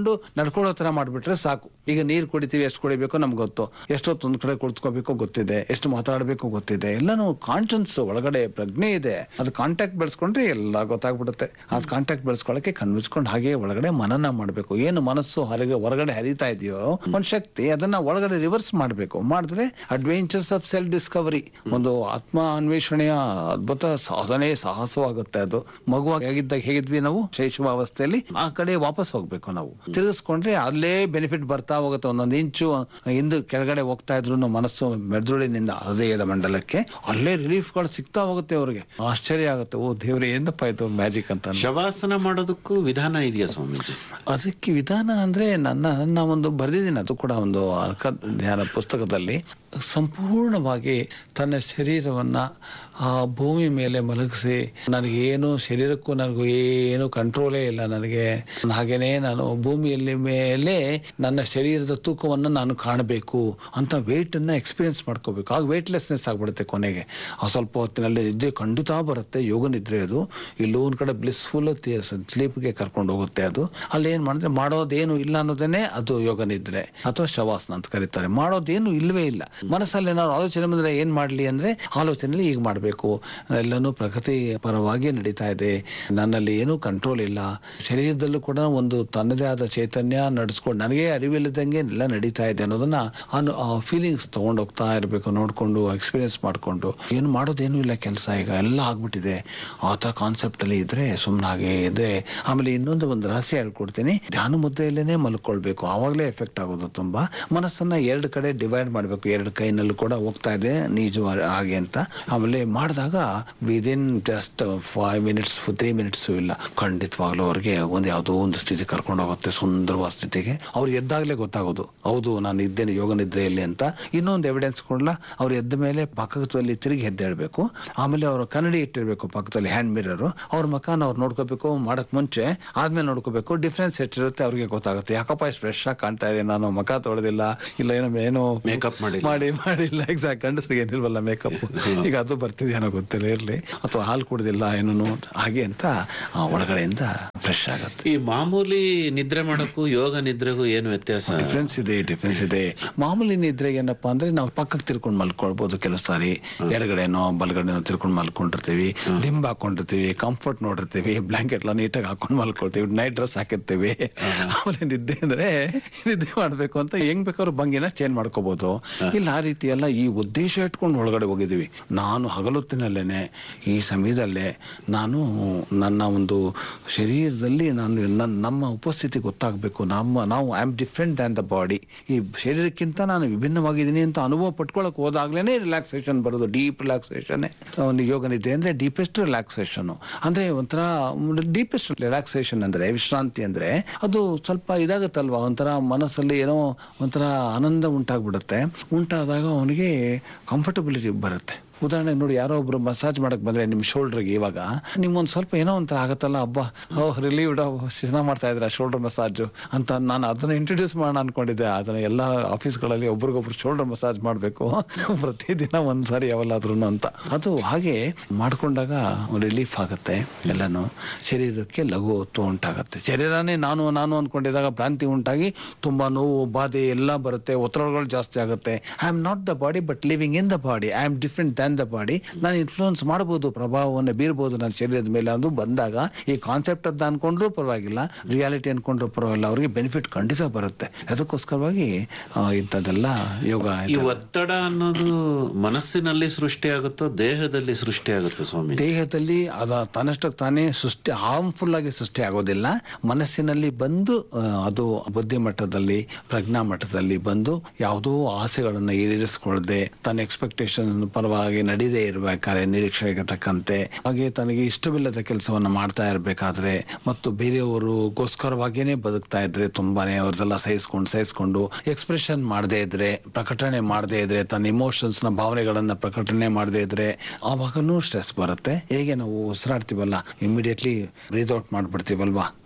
Speaker 3: ಕೂತ್ಕೊಂಡು ನಡ್ಕೊಳ್ಳೋ ತರ ಮಾಡ್ಬಿಟ್ರೆ ಸಾಕು. ಈಗ ನೀರು ಕುಡಿತೀವಿ, ಎಷ್ಟು ಕುಡಿಬೇಕೋ ನಮ್ಗೆ ಗೊತ್ತು, ಎಷ್ಟೊತ್ತು ಒಂದ್ ಕಡೆ ಕುಳಿತುಕೋಬೇಕೋ ಗೊತ್ತಿದೆ, ಎಷ್ಟು ಮಾತಾಡಬೇಕು ಗೊತ್ತಿದೆ, ಎಲ್ಲಾನು ಕಾನ್ಶಿಯನ್ಸ್ ಒಳಗಡೆ ಪ್ರಜ್ಞೆ ಇದೆ. ಅದು ಕಾಂಟ್ಯಾಕ್ಟ್ ಬೆಳೆಸ್ಕೊಂಡ್ರೆ ಎಲ್ಲ ಗೊತ್ತಾಗ್ಬಿಡುತ್ತೆ. ಅದ್ ಕಾಂಟ್ಯಾಕ್ಟ್ ಬೆಳೆಸ್ಕೊಳಕ್ಕೆ ಕಣ್ಮುಚ್ಕೊಂಡು ಹಾಗೆ ಒಳಗಡೆ ಮನನ ಮಾಡ್ಬೇಕು. ಏನು ಮನಸ್ಸು ಹೊರಗೆ ಹೊರಗಡೆ ಹರಿತಾ ಇದೆಯೋ ಒಂದ್ ಶಕ್ತಿ, ಅದನ್ನ ಒಳಗಡೆ ರಿವರ್ಸ್ ಮಾಡ್ಬೇಕು. ಮಾಡಿದ್ರೆ ಅಡ್ವೆಂಚರ್ಸ್ ಆಫ್ ಸೆಲ್ಫ್ ಡಿಸ್ಕವರಿ, ಒಂದು ಆತ್ಮ ಅನ್ವೇಷಣೆಯ ಅದ್ಭುತ ಸಾಧನೆ, ಸಾಹಸವಾಗುತ್ತೆ. ಅದು ಮಗುವಾಗಿ ಹೇಗಿದ್ದಾಗ ಹೇಗಿದ್ವಿ ನಾವು ಶೈಶವಾವಸ್ಥೆಯಲ್ಲಿ, ಆ ಕಡೆ ವಾಪಸ್ ಹೋಗ್ಬೇಕು. ನಾವು ತಿರುಗಿಸ್ಕೊಂಡ್ರೆ ಅಲ್ಲೇ ಬೆನಿಫಿಟ್ ಬರ್ತಾ ಹೋಗುತ್ತೆ. ಒಂದೊಂದು ಇಂಚು ಹಿಂದೆ ಕೆಳಗಡೆ ಹೋಗ್ತಾ ಇದ್ರು ಮನಸ್ಸು ಮೆದುಳಿನಿಂದ ಹೃದಯದ ಮಂಡಲಕ್ಕೆ, ಅಲ್ಲೇ ರಿಲೀಫ್ಗಳು ಸಿಗ್ತಾ ಹೋಗುತ್ತೆ. ಅವ್ರಿಗೆ ಆಶ್ಚರ್ಯ ಆಗುತ್ತೆ, ಓ ದೇವ್ರೆ ಏನಪ್ಪ ಇದು ಮ್ಯಾಜಿಕ್ ಅಂತ.
Speaker 2: ಶವಾಸನ ಮಾಡೋದಕ್ಕೂ ವಿಧಾನ ಇದೆಯಾ ಸ್ವಾಮೀಜಿ?
Speaker 3: ಅದಕ್ಕೆ ವಿಧಾನ ಅಂದ್ರೆ ನನ್ನ ನನ್ನ ಒಂದು ಬರೆದಿದ್ದೀನಿ, ಅದು ಕೂಡ ಒಂದು ಅರ್ಕ ಧ್ಯಾನ ಪುಸ್ತಕದಲ್ಲಿ. ಸಂಪೂರ್ಣವಾಗಿ ತನ್ನ ಶರೀರವನ್ನ ಆ ಭೂಮಿ ಮೇಲೆ ಮಲಗಿಸಿ, ನನಗೇನು ಶರೀರಕ್ಕೂ ನನಗೂ ಏನು ಕಂಟ್ರೋಲೇ ಇಲ್ಲ, ನನಗೆ ಹಾಗೇನೆ ನಾನು ಭೂಮಿಯಲ್ಲಿ ಮೇಲೆ ನನ್ನ ಶರೀರದ ತೂಕವನ್ನು ನಾನು ಕಾಣಬೇಕು ಅಂತ ವೇಟ್ ಅನ್ನ ಎಕ್ಸ್ಪೀರಿಯನ್ಸ್ ಮಾಡ್ಕೋಬೇಕು. ಆಗ ವೇಟ್ಲೆಸ್ನೆಸ್ ಆಗ್ಬಿಡುತ್ತೆ ಕೊನೆಗೆ. ಆ ಸ್ವಲ್ಪ ಹೊತ್ತಿನಲ್ಲಿ ನಿದ್ದೆ ಖಂಡಿತ ಬರುತ್ತೆ, ಯೋಗ ನಿದ್ರೆ. ಅದು ಇಲ್ಲೂ ಒಂದ್ ಕಡೆ ಬ್ಲಿಸ್ಫುಲ್ ಸ್ಲೀಪ್ಗೆ ಕರ್ಕೊಂಡು ಹೋಗುತ್ತೆ. ಅದು ಅಲ್ಲಿ ಏನ್ ಮಾಡಿದ್ರೆ ಮಾಡೋದೇನು ಇಲ್ಲ ಅನ್ನೋದೇನೆ ಅದು ಯೋಗ ನಿದ್ರೆ ಅಥವಾ ಶವಾಸನ ಅಂತ ಕರೀತಾರೆ. ಮಾಡೋದೇನು ಇಲ್ವೇ ಇಲ್ಲ. ಮನಸ್ಸಲ್ಲಿ ಏನಾದ್ರು ಆಲೋಚನೆ ಬಂದ್ರೆ ಏನ್ ಮಾಡ್ಲಿ ಅಂದ್ರೆ, ಆಲೋಚನೆಯಲ್ಲಿ ಈಗ ಮಾಡ್ಬೇಕು, ಎಲ್ಲನೂ ಪ್ರಕೃತಿ ಪರವಾಗಿ ನಡೀತಾ ಇದೆ, ನನ್ನಲ್ಲಿ ಏನೂ ಕಂಟ್ರೋಲ್ ಇಲ್ಲ, ಶರೀರದಲ್ಲೂ ಕೂಡ ಒಂದು ತನ್ನದೇ ಆದ ಚೈತನ್ಯ ನಡೆಸ್ಕೊಂಡು ನನಗೆ ಅರಿವಿಲ್ಲದಂಗೆ ಎಲ್ಲ ನಡೀತಾ ಇದೆ ಅನ್ನೋದನ್ನ ಆ ಫೀಲಿಂಗ್ಸ್ ತಗೊಂಡು ಹೋಗ್ತಾ ಇರಬೇಕು. ನೋಡ್ಕೊಂಡು ಎಕ್ಸ್ಪೀರಿಯನ್ಸ್ ಮಾಡ್ಕೊಂಡು ಏನು ಮಾಡೋದೇನು ಇಲ್ಲ ಕೆಲಸ, ಈಗ ಎಲ್ಲ ಆಗ್ಬಿಟ್ಟಿದೆ ಆ ತರ ಕಾನ್ಸೆಪ್ಟ್ ಅಲ್ಲಿ ಇದ್ರೆ ಸುಮ್ಮನೆ ಹಾಗೆ ಇದ್ರೆ. ಆಮೇಲೆ ಇನ್ನೊಂದು ಒಂದು ರಹಸ್ಯ ಹೇಳ್ಕೊಡ್ತೀನಿ, ಧ್ಯಾನ ಮುದ್ರೆಯಲ್ಲೇನೆ ಮಲ್ಕೊಳ್ಬೇಕು, ಆವಾಗಲೇ ಎಫೆಕ್ಟ್ ಆಗೋದು. ತುಂಬಾ ಮನಸ್ಸನ್ನ ಎರಡು ಕಡೆ ಡಿವೈಡ್ ಮಾಡ್ಬೇಕು, ಎರಡು ಕೈನಲ್ಲೂ ಕೂಡ ಹೋಗ್ತಾ ಇದೆ ನೀಜು ಹಾಗೆ ಅಂತ. ಆಮೇಲೆ ಮಾಡಿದಾಗ within just five minutes three minutes ಇಲ್ಲ, ಖಂಡಿತವಾಗ್ಲೂ ಅವ್ರಿಗೆ ಒಂದ್ ಯಾವುದೋ ಒಂದು ಸ್ಥಿತಿ ಕರ್ಕೊಂಡು ಹೋಗುತ್ತೆ, ಸುಂದರವಾದ ಸ್ಥಿತಿಗೆ. ಅವ್ರು ಎದ್ದಾಗಲೇ ಗೊತ್ತಾಗೋದು, ಹೌದು ನಾನು ಇದ್ದೇನೆ ಯೋಗ ನಿದ್ರೆಯಲ್ಲಿ ಅಂತ. ಇನ್ನೊಂದು ಎವಿಡೆನ್ಸ್ ಕೊಡ್ಲಾ, ಅವ್ರು ಎದ್ದ ಮೇಲೆ ಪಕ್ಕದಲ್ಲಿ ತಿರುಗಿ ಎದ್ದೇಳ್ಬೇಕು. ಆಮೇಲೆ ಅವರು ಕನ್ನಡಿ ಇಟ್ಟಿರ್ಬೇಕು ಪಕ್ಕದಲ್ಲಿ, ಹ್ಯಾಂಡ್ ಮಿರರ್. ಅವ್ರ ಮಕಾನ ಅವ್ರು ನೋಡ್ಕೋಬೇಕು, ಮಾಡಕ್ ಮುಂಚೆ ಆದ್ಮೇಲೆ ನೋಡ್ಕೋಬೇಕು. ಡಿಫ್ರೆನ್ಸ್ ಎಷ್ಟಿರುತ್ತೆ ಅವ್ರಿಗೆ ಗೊತ್ತಾಗುತ್ತೆ. ಯಾಕಪ್ಪ ಇಷ್ಟು ಫ್ರೆಶ್ ಆಗಿ ಕಾಣ್ತಾ ಇದೆ, ನಾನು ಮಕ ತೊಳೆದಿಲ್ಲ, ಇಲ್ಲ ಏನೋ ಏನೋ
Speaker 2: ಮೇಕಪ್ ಮಾಡಿ
Speaker 3: ಮಾಡಿ ಮಾಡಿಲ್ಲ. ಎಕ್ಸಾಕ್ಟ್, ಗಂಡಸರಿಗೆ ಏನಿಲ್ವಲ್ಲ ಮೇಕಪ್, ಈಗ ಅದು ಬರ್ತಿದ್ಯಾನೋ ಗೊತ್ತಿಲ್ಲ, ಇರ್ಲಿ, ಅಥವಾ ಹಾಲು ಕುಡ್ದಿಲ್ಲ ಏನೋ ಹಾಗೆ ಅಂತ ಒಳಗಡೆಯಿಂದ ಫ್ರೆಶ್ ಆಗುತ್ತೆ.
Speaker 2: ಈ ಮಾಮೂಲಿ ನಿದ್ರೆ ಮಾಡೋಕ್ಕೂ ಯೋಗ ನಿದ್ರೆಗೂ ಏನು ವ್ಯತ್ಯಾಸ?
Speaker 3: ಡಿಫ್ರೆನ್ಸ್ ಇದೆ, ಡಿಫ್ರೆನ್ಸ್ ಇದೆ. ಮಾಮೂಲಿ ನಿದ್ರೆಗೆ ಏನಪ್ಪಾ ಅಂದ್ರೆ ನಾವು ಪಕ್ಕಕ್ಕೆ ತಿರ್ಕೊಂಡು ಮಲ್ಕೊಳ್ಬಹುದು. ಕೆಲವು ಸಾರಿ ಎಡಗಡೆನೋ ಬಲಗಡೆನೋ ತಿರ್ಕೊಂಡು ಮಲ್ಕೊಂಡಿರ್ತೀವಿ, ದಿಂಬ್ ಹಾಕೊಂಡಿರ್ತೀವಿ, ಕಂಫರ್ಟ್ ನೋಡಿರ್ತೀವಿ, ಬ್ಲಾಂಕೆಟ್ ಎಲ್ಲ ನೀಟಾಗಿ ಹಾಕೊಂಡು ಮಲ್ಕೊಳ್ತೀವಿ, ನೈಟ್ ಡ್ರೆಸ್ ಹಾಕಿರ್ತೀವಿ. ಆಮೇಲೆ ನಿದ್ದೆ ಅಂದ್ರೆ ನಿದ್ದೆ ಮಾಡ್ಬೇಕು ಅಂತ ಹೆಂಗ್ ಬೇಕಾದ್ರೂ ಭಂಗಿನ ಚೇಂಜ್ ಮಾಡ್ಕೋಬಹುದು. ಇಲ್ಲ ಆ ರೀತಿ ಎಲ್ಲ ಈ ಉದ್ದೇಶ ಇಟ್ಕೊಂಡು ಒಳಗಡೆ ಹೋಗಿದ್ದೀವಿ. ನಾನು ಹಗಲೊತ್ತಿನಲ್ಲೇನೆ ಈ ಸಮಯದಲ್ಲೇ ನಾನು ನನ್ನ ಒಂದು ಶರೀರದಲ್ಲಿ ನಾನು ನಮ್ಮ ಉಪಸ್ಥಿತಿ ಗೊತ್ತಾಗಬೇಕು. ನಮ್ಮ ನಾವು I am different than the body. ಈ ಶರೀರಕ್ಕಿಂತ ನಾನು ವಿಭಿನ್ನವಾಗಿದ್ದೀನಿ ಅಂತ ಅನುಭವ ಪಟ್ಕೊಳಕ್ ಹೋದಾಗ್ಲೇನೆ ರಿಲ್ಯಾಕ್ಸೇಷನ್ ಬರೋದು. ಡೀಪ್ ರಿಲ್ಯಾಕ್ಸೇಷನ್ ಒಂದು ಯೋಗ ನಿದ್ದೆ ಅಂದ್ರೆ ಡೀಪೆಸ್ಟ್ ರಿಲ್ಯಾಕ್ಸೇಷನ್. ಅಂದ್ರೆ ಒಂಥರ ಡೀಪೆಸ್ಟ್ ರಿಲ್ಯಾಕ್ಸೇಷನ್ ಅಂದ್ರೆ ವಿಶ್ರಾಂತಿ ಅಂದ್ರೆ ಅದು ಸ್ವಲ್ಪ ಇದಾಗುತ್ತಲ್ವಾ, ಒಂಥರ ಮನಸ್ಸಲ್ಲಿ ಏನೋ ಒಂಥರ ಆನಂದ ಉಂಟಾಗ್ಬಿಡುತ್ತೆ. ಉಂಟಾದಾಗ ಅವನಿಗೆ ಕಂಫರ್ಟಬಿಲಿಟಿ ಬರುತ್ತೆ. ಉದಾಹರಣೆಗೆ ನೋಡಿ, ಯಾರೋ ಒಬ್ರು ಮಸಾಜ್ ಮಾಡಕ್ ಬಂದ್ರೆ ನಿಮ್ ಶೋಲ್ಡರ್ಗೆ ಇವಾಗ ನಿಮ್ಗೊಂದ್ ಸ್ವಲ್ಪ ಏನೋ ಒಂಥರ ಆಗತ್ತಲ್ಲ, ಹಬ್ಬ ರಿಲೀವ್ಡ್ ಚೆನ್ನಾಗಿ ಮಾಡ್ತಾ ಇದ್ರ ಶೋಲ್ಡರ್ ಮಸಾಜ್ ಅಂತ. ನಾನು ಅದನ್ನ ಇಂಟ್ರೊಡ್ಯೂಸ್ ಮಾಡೋಣ ಅನ್ಕೊಂಡಿದ್ದೆ. ಅದನ್ನ ಎಲ್ಲಾ ಆಫೀಸ್ಗಳಲ್ಲಿ ಒಬ್ರಿಗೊಬ್ರು ಶೋಲ್ಡರ್ ಮಸಾಜ್ ಮಾಡ್ಬೇಕು ಪ್ರತಿದಿನ ಒಂದ್ಸಾರಿ ಯಾವಲ್ಲಾದ್ರೂ ಅಂತ. ಅದು ಹಾಗೆ ಮಾಡ್ಕೊಂಡಾಗ ರಿಲೀಫ್ ಆಗುತ್ತೆ, ಎಲ್ಲಾನು ಶರೀರಕ್ಕೆ ಲಘು ಹೊತ್ತು ಉಂಟಾಗತ್ತೆ. ಶರೀರನೇ ನಾನು ನಾನು ಅನ್ಕೊಂಡಿದ್ದಾಗ ಭ್ರಾಂತಿ ಉಂಟಾಗಿ ತುಂಬಾ ನೋವು ಬಾಧೆ ಎಲ್ಲ ಬರುತ್ತೆ, ಒತ್ತಡಗಳು ಜಾಸ್ತಿ ಆಗುತ್ತೆ. I am not the body but living in the body, I am different than the body. ನಾನು ಇನ್ಫ್ಲೂಯೆನ್ಸ್ ಮಾಡಬಹುದು, ಪ್ರಭಾವವನ್ನು ಬೀರ್ಬೋದು ನನ್ನ ಶರೀರದ ಮೇಲೆ. ಅದು ಬಂದಾಗ ಈ ಕಾನ್ಸೆಪ್ಟ್ ಅಂತ ಅನ್ಕೊಂಡ್ರು ಪರವಾಗಿಲ್ಲ, ರಿಯಾಲಿಟಿ ಅನ್ಕೊಂಡ್ರು ಪರವಾಗಿಲ್ಲ, ಅವ್ರಿಗೆ ಬೆನಿಫಿಟ್ ಖಂಡಿತ ಬರುತ್ತೆ. ಅದಕ್ಕೋಸ್ಕರವಾಗಿ ಇಂಥದ್ದೆಲ್ಲ ಯೋಗ.
Speaker 2: ಈ ಒತ್ತಡ ಅನ್ನೋದು ಮನಸ್ಸಿನಲ್ಲಿ ಸೃಷ್ಟಿಯಾಗುತ್ತೋ ದೇಹದಲ್ಲಿ ಸೃಷ್ಟಿಯಾಗುತ್ತೋ ಸ್ವಾಮಿ?
Speaker 3: ದೇಹದಲ್ಲಿ ಅದ ತನ್ನಷ್ಟಕ್ಕೆ ತಾನೇ ಸೃಷ್ಟಿ ಹಾರ್ಮ್ಫುಲ್ ಆಗಿ ಸೃಷ್ಟಿ ಆಗೋದಿಲ್ಲ. ಮನಸ್ಸಿನಲ್ಲಿ ಬಂದು ಅದು ಬುದ್ಧಿ ಮಟ್ಟದಲ್ಲಿ ಪ್ರಜ್ಞಾ ಮಟ್ಟದಲ್ಲಿ ಬಂದು ಯಾವುದೋ ಆಸೆಗಳನ್ನ ಈಡೇರಿಸಿಕೊಳ್ಳದೆ ತನ್ನ ಎಕ್ಸ್ಪೆಕ್ಟೇಷನ್ ಪರವಾಗಿ ನಡೀದೇ ಇರಬೇಕಾದ್ರೆ ನಿರೀಕ್ಷೆಗೆ ತಕ್ಕಂತೆ ಹಾಗೆ ತನಗೆ ಇಷ್ಟವಿಲ್ಲದ ಕೆಲಸವನ್ನ ಮಾಡ್ತಾ ಇರಬೇಕಾದ್ರೆ ಮತ್ತು ಬೇರೆಯವರಿಗೋಸ್ಕರವಾಗಿಯೇ ಬದುಕ್ತಾ ಇದ್ರೆ ತುಂಬಾನೇ ಅವ್ರದೆಲ್ಲ ಸಹಿಸ್ಕೊಂಡು ಸಹಿಸ್ಕೊಂಡು ಎಕ್ಸ್ಪ್ರೆಷನ್ ಮಾಡದೇ ಇದ್ರೆ, ಪ್ರಕಟಣೆ ಮಾಡದೇ ಇದ್ರೆ, ತನ್ನ ಇಮೋಷನ್ಸ್ ನ ಭಾವನೆಗಳನ್ನ ಪ್ರಕಟಣೆ ಮಾಡದೇ ಇದ್ರೆ ಆವಾಗನೂ ಸ್ಟ್ರೆಸ್ ಬರುತ್ತೆ. ಹೇಗೆ ನಾವು ಉಸಿರಾಡ್ತೀವಲ್ಲ, ಇಮಿಡಿಯೇಟ್ಲಿ ಬ್ರೀತ್ ಔಟ್ ಮಾಡ್ಬಿಡ್ತೀವಲ್ವಾ,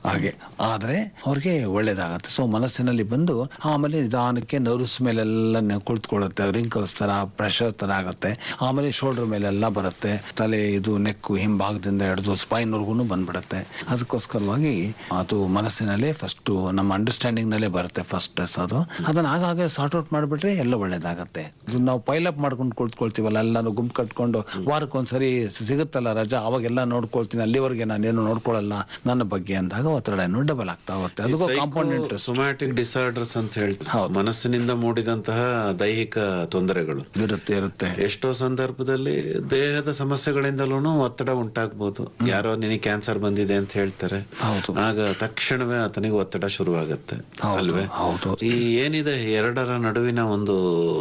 Speaker 3: ಹಾಗೆ ಆದ್ರೆ ಅವ್ರಿಗೆ ಒಳ್ಳೇದಾಗತ್ತೆ. ಸೊ ಮನಸ್ಸಿನಲ್ಲಿ ಬಂದು ಆಮೇಲೆ ನಿಧಾನಕ್ಕೆ ನರ್ವ್ಸ್ ಮೇಲೆಲ್ಲ ಕುಳಿತುಕೊಳ್ಳುತ್ತೆ, ರಿಂಕಲ್ಸ್ ತರ ಪ್ರೆಷರ್ ತರ ಆಗತ್ತೆ. ಆಮೇಲೆ ಶೋಲ್ಡರ್ ಮೇಲೆಲ್ಲ ಬರುತ್ತೆ, ತಲೆ ಇದು ನೆಕ್ಕು ಹಿಂಭಾಗದಿಂದ ಹಿಡಿದು ಸ್ಪೈನ್ ವರ್ಗು ಬಂದ್ಬಿಡುತ್ತೆ. ಅದಕ್ಕೋಸ್ಕರವಾಗಿ ಅದು ಮನಸ್ಸಿನಲ್ಲೇ ಫಸ್ಟ್ ನಮ್ಮ ಅಂಡರ್ಸ್ಟ್ಯಾಂಡಿಂಗ್ ನಲ್ಲೇ ಬರುತ್ತೆ ಫಸ್ಟ್ ಸ್ಟ್ರೆಸ್. ಅದು ಅದನ್ನ ಆಗಾಗ ಸಾರ್ಟ್ ಔಟ್ ಮಾಡ್ಬಿಟ್ರೆ ಎಲ್ಲ ಒಳ್ಳೇದಾಗತ್ತೆ. ನಾವು ಪೈಲ್ ಅಪ್ ಮಾಡ್ಕೊಂಡು ಕುಳಿತುಕೊಳ್ತೀವಲ್ಲ, ಎಲ್ಲಾನು ಗುಂಪು ಕಟ್ಕೊಂಡು ವಾರಕ್ಕೊಂದ್ಸರಿ ಸಿಗುತ್ತಲ್ಲ ರಜಾ, ಅವಾಗೆಲ್ಲ ನೋಡ್ಕೊಳ್ತೀನಿ, ಅಲ್ಲಿವರೆಗೆ ನಾನೇನು ನೋಡ್ಕೊಳ್ಳಲ್ಲ ನನ್ನ ಬಗ್ಗೆ ಅಂದಾಗ ಒತ್ತಡ ಡಬಲ್ ಆಗ್ತಾ ಹೋಗುತ್ತೆ. ಅದಕ್ಕೂ ಕಾಂಪೌಂಡ್
Speaker 2: ಸೊಮ್ಯಾಟಿಕ್ ಡಿಸಾರ್ಡರ್ಸ್ ಅಂತ ಹೇಳ್ತಾರೆ, ಮನಸ್ಸಿನಿಂದ ಮೂಡಿದಂತಹ ದೈಹಿಕ ತೊಂದರೆಗಳು
Speaker 3: ಇರುತ್ತೆ ಇರುತ್ತೆ
Speaker 2: ಎಷ್ಟೋ ಸಂದರ್ಭದಲ್ಲಿ ದೇಹದ ಸಮಸ್ಯೆಗಳಿಂದಲೂ ಒತ್ತಡ ಉಂಟಾಗಬಹುದು. ಯಾರೋ ನಿನಗೆ ಕ್ಯಾನ್ಸರ್ ಬಂದಿದೆ ಅಂತ ಹೇಳ್ತಾರೆ, ಆಗ ತಕ್ಷಣವೇ ಆತನಿಗೆ ಒತ್ತಡ ಶುರುವಾಗುತ್ತೆ ಅಲ್ವೇ? ಈ ಏನಿದೆ ಎರಡರ ನಡುವಿನ ಒಂದು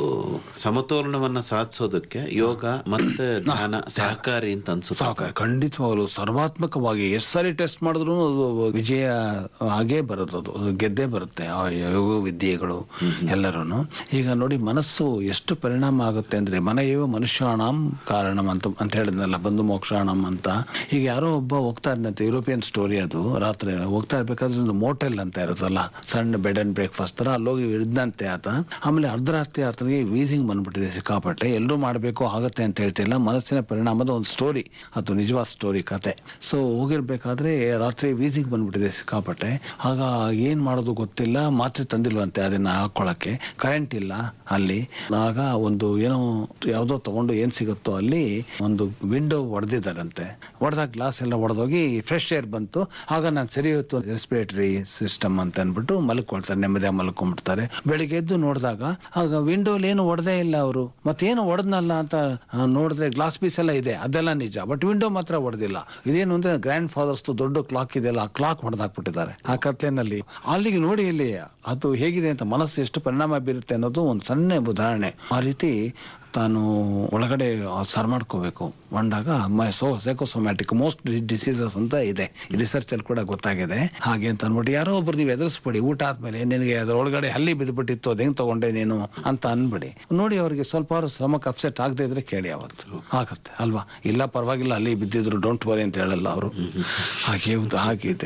Speaker 2: ಸಮತೋಲನವನ್ನ ಸಾಧಿಸೋದಕ್ಕೆ ಯೋಗ ಮತ್ತೆ ಧ್ಯಾನ ಸಹಕಾರಿ ಅಂತ ಅನ್ಸುತ್ತೆ.
Speaker 3: ಖಂಡಿತವಾಗ್ಲು ಸರ್ವಾತ್ಮಕವಾಗಿ ಎಷ್ಟು ಸಾರಿ ಟೆಸ್ಟ್ ಮಾಡಿದ್ರು ಅದು ವಿಜಯ ಆಗೇ ಬರುತ್ತೆ, ಅದು ಗೆದ್ದೇ ಬರುತ್ತೆ ಆ ಯೋಗ ವಿದ್ಯೆಗಳು ಎಲ್ಲರೂ. ಈಗ ನೋಡಿ ಮನಸ್ಸು ಎಷ್ಟು ಪರಿಣಾಮ ಆಗುತ್ತೆ ಅಂದ್ರೆ ಮನೆಯೋ ಮನುಷ್ಯಾಣಂ ಕಾರಣಂ ಅಂತ ಅಂತ ಹೇಳಿದ್ನಲ್ಲ, ಬಂದು ಮೋಕ್ಷಾಣಂ ಅಂತ. ಈಗ ಯಾರೋ ಒಬ್ಬ ಹೋಗ್ತಾ ಇದ್ದಂತೆ, ಯುರೋಪಿಯನ್ ಸ್ಟೋರಿ ಅದು, ರಾತ್ರಿ ಹೋಗ್ತಾ ಇರ್ಬೇಕಾದ್ರೆ ಒಂದು ಮೋಟೆಲ್ ಅಂತ ಇರುತ್ತಲ್ಲ, ಸಣ್ಣ ಬೆಡ್ ಅಂಡ್ ಬ್ರೇಕ್ಫಾಸ್ಟ್ ತರ, ಅಲ್ಲೋಗಿ ಇದ್ದಂತೆ ಆತ. ಆಮೇಲೆ ಅರ್ಧರಾತ್ರಿ ಆತನಿಗೆ ವೀಸಿಂಗ್ ಬಂದ್ಬಿಟ್ಟಿದೆ ಸಿಕ್ಕಾಪಟ್ಟೆ. ಎಲ್ಲರೂ ಮಾಡಬೇಕು ಆಗತ್ತೆ ಅಂತ ಹೇಳ್ತಿಲ್ಲ, ಮನಸ್ಸಿನ ಪರಿಣಾಮದ ಒಂದು ಸ್ಟೋರಿ ಅದು, ನಿಜವಾದ ಸ್ಟೋರಿ ಕತೆ. ಸೊ ಹೋಗಿರ್ಬೇಕಾದ್ರೆ ರಾತ್ರಿ ವೀಸಿಂಗ್ ಬಂದ್ಬಿಟ್ಟಿದೆ ಸಿಕ್ಕಾಪಟ್ಟೆ. ಆಗ ಏನ್ ಮಾಡೋದು ಗೊತ್ತಿಲ್ಲ, ಮಾತ್ರೆ ತಂದಿಲ್ವಂತೆ ಅದನ್ನ ಹಾಕೊಳಕ್ಕೆ, ಕರೆಂಟ್ ಇಲ್ಲ ಅಲ್ಲಿ. ಆಗ ಒಂದು ಏನೋ ಯಾವ್ದೋ ತಗೊಂಡು ಏನ್ ಸಿಗುತ್ತೋ ಅಲ್ಲಿ ಒಂದು ವಿಂಡೋ ಹೊಡೆದಿದ್ದಾರಂತೆ. ಹೊಡೆದಾಗ ಗ್ಲಾಸ್ ಎಲ್ಲ ಹೊಡೆದೋಗಿ ಫ್ರೆಶ್ ಏರ್ ಬಂತು. ಆಗ ನಾನು ಸರಿ ಹೊತ್ತು ರೆಸ್ಪಿರೇಟರಿ ಸಿಸ್ಟಮ್ ಅಂತ ಅನ್ಬಿಟ್ಟು ಮಲ್ಕೊಳ್ತಾರೆ, ನೆಮ್ಮದಿಯಾಗಿ ಮಲ್ಕೊಂಡ್ಬಿಡ್ತಾರೆ. ಬೆಳಿಗ್ಗೆ ಎದ್ದು ನೋಡಿದಾಗ ಆಗ ವಿಂಡೋಲಿ ಏನು ಹೊಡೆದೇ ಇಲ್ಲ ಅವರು. ಮತ್ತೇನು ಹೊಡೆದ್ನಲ್ಲ ಅಂತ ನೋಡಿದ್ರೆ ಗ್ಲಾಸ್ ಪೀಸ್ ಎಲ್ಲ ಇದೆ, ಅದೆಲ್ಲ ನಿಜ, ಬಟ್ ವಿಂಡೋ ಮಾತ್ರ ಹೊಡೆದಿಲ್ಲ. ಇದೇನು ಅಂದ್ರೆ ಗ್ರ್ಯಾಂಡ್ ಫಾದರ್ಸ್ ದೊಡ್ಡ ಕ್ಲಾಕ್ ಇದೆಯಲ್ಲ, ಆ ಕ್ಲಾಕ್ ಹೊಡೆದಾಕ್ಬಿಟ್ಟಿದ್ದಾರೆ ಆ ಕತ್ಲೆನಲ್ಲಿ. ಅಲ್ಲಿಗೆ ನೋಡಿ ಇಲ್ಲಿ ಅದು ಹೇಗಿದೆ ಅಂತ, ಮನಸ್ಸು ಎಷ್ಟು ಪರಿಣಾಮ ಬೀರುತ್ತೆ ಅನ್ನೋದು ಒಂದು ಸಣ್ಣ ಉದಾಹರಣೆ. ಆ ರೀತಿ ತಾನು ಒಳಗಡೆ ಸರ್ ಮಾಡ್ಕೋಬೇಕು ಬಂದಾಗ ಸೋ ಸೈಕೋಸೊಮ್ಯಾಟಿಕ್ ಮೋಸ್ಟ್ ಡಿಸೀಸಸ್ ಅಂತ ಇದೆ, ರಿಸರ್ಚ್ ಅಲ್ಲಿ ಕೂಡ ಗೊತ್ತಾಗಿದೆ. ಹಾಗೆ ಅಂತ ಅನ್ಬಿಟ್ಟು ಯಾರೋ ಒಬ್ರು ನೀವು ಎದುರಿಸ್ಬಿಡಿ, ಊಟ ಆದ್ಮೇಲೆ ನಿನಗೆ ಅದ್ರ ಒಳಗಡೆ ಹಲ್ಲಿ ಬಿದ್ದುಬಿಟ್ಟಿತ್ತು, ಅದ್ ಹೆಂಗ್ ತಗೊಂಡೆ ನೀನು ಅಂತ ಅನ್ಬಿಡಿ. ನೋಡಿ ಅವ್ರಿಗೆ ಸ್ವಲ್ಪ ಅವ್ರ ಶ್ರಮಕ್ಕೆ ಅಪ್ಸೆಟ್ ಆಗದೆ ಇದ್ರೆ ಕೇಳಿ, ಅವತ್ತು ಆಗತ್ತೆ ಅಲ್ವಾ? ಇಲ್ಲ ಪರವಾಗಿಲ್ಲ ಅಲ್ಲಿ ಬಿದ್ದಿದ್ರು ಡೋಂಟ್ ವರಿ ಅಂತ ಹೇಳಲ್ಲ ಅವರು. ಹಾಗೆ ಒಂದು ಆಗಿದೆ.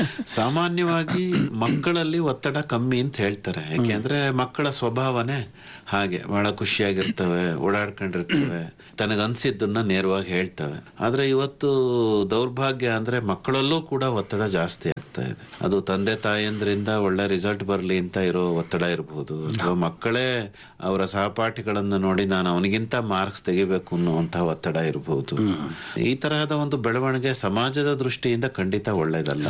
Speaker 2: ಸಾಮಾನ್ಯವಾಗಿ ಮಕ್ಕಳಲ್ಲಿ ಒತ್ತಡ ಕಮ್ಮಿ ಅಂತ ಹೇಳ್ತಾರೆ, ಯಾಕೆಂದ್ರೆ ಮಕ್ಕಳ ಸ್ವಭಾವನೆ ಹಾಗೆ, ಬಹಳ ಖುಷಿಯಾಗಿರ್ತವೆ, ಓಡಾಡ್ಕೊಂಡಿರ್ತವೆ, ತನಗನ್ಸಿದ್ದನ್ನ ನೇರವಾಗಿ ಹೇಳ್ತವೆ. ಆದ್ರೆ ಇವತ್ತು ದೌರ್ಭಾಗ್ಯ ಅಂದ್ರೆ ಮಕ್ಕಳಲ್ಲೂ ಕೂಡ ಒತ್ತಡ ಜಾಸ್ತಿ ಆಗ್ತಾ ಇದೆ. ಅದು ತಂದೆ ತಾಯಿಯಂದ್ರಿಂದ ಒಳ್ಳೆ ರಿಸಲ್ಟ್ ಬರ್ಲಿ ಅಂತ ಇರೋ ಒತ್ತಡ ಇರಬಹುದು, ಅಥವಾ ಮಕ್ಕಳೇ ಅವರ ಸಹಪಾಠಿಗಳನ್ನ ನೋಡಿ ನಾನು ಅವನಿಗಿಂತ ಮಾರ್ಕ್ಸ್ ತೆಗಿಬೇಕು ಅನ್ನುವಂತಹ ಒತ್ತಡ ಇರಬಹುದು. ಈ ತರಹದ ಒಂದು ಬೆಳವಣಿಗೆ ಸಮಾಜದ ದೃಷ್ಟಿಯಿಂದ ಖಂಡಿತ ಒಳ್ಳೇದಲ್ಲ.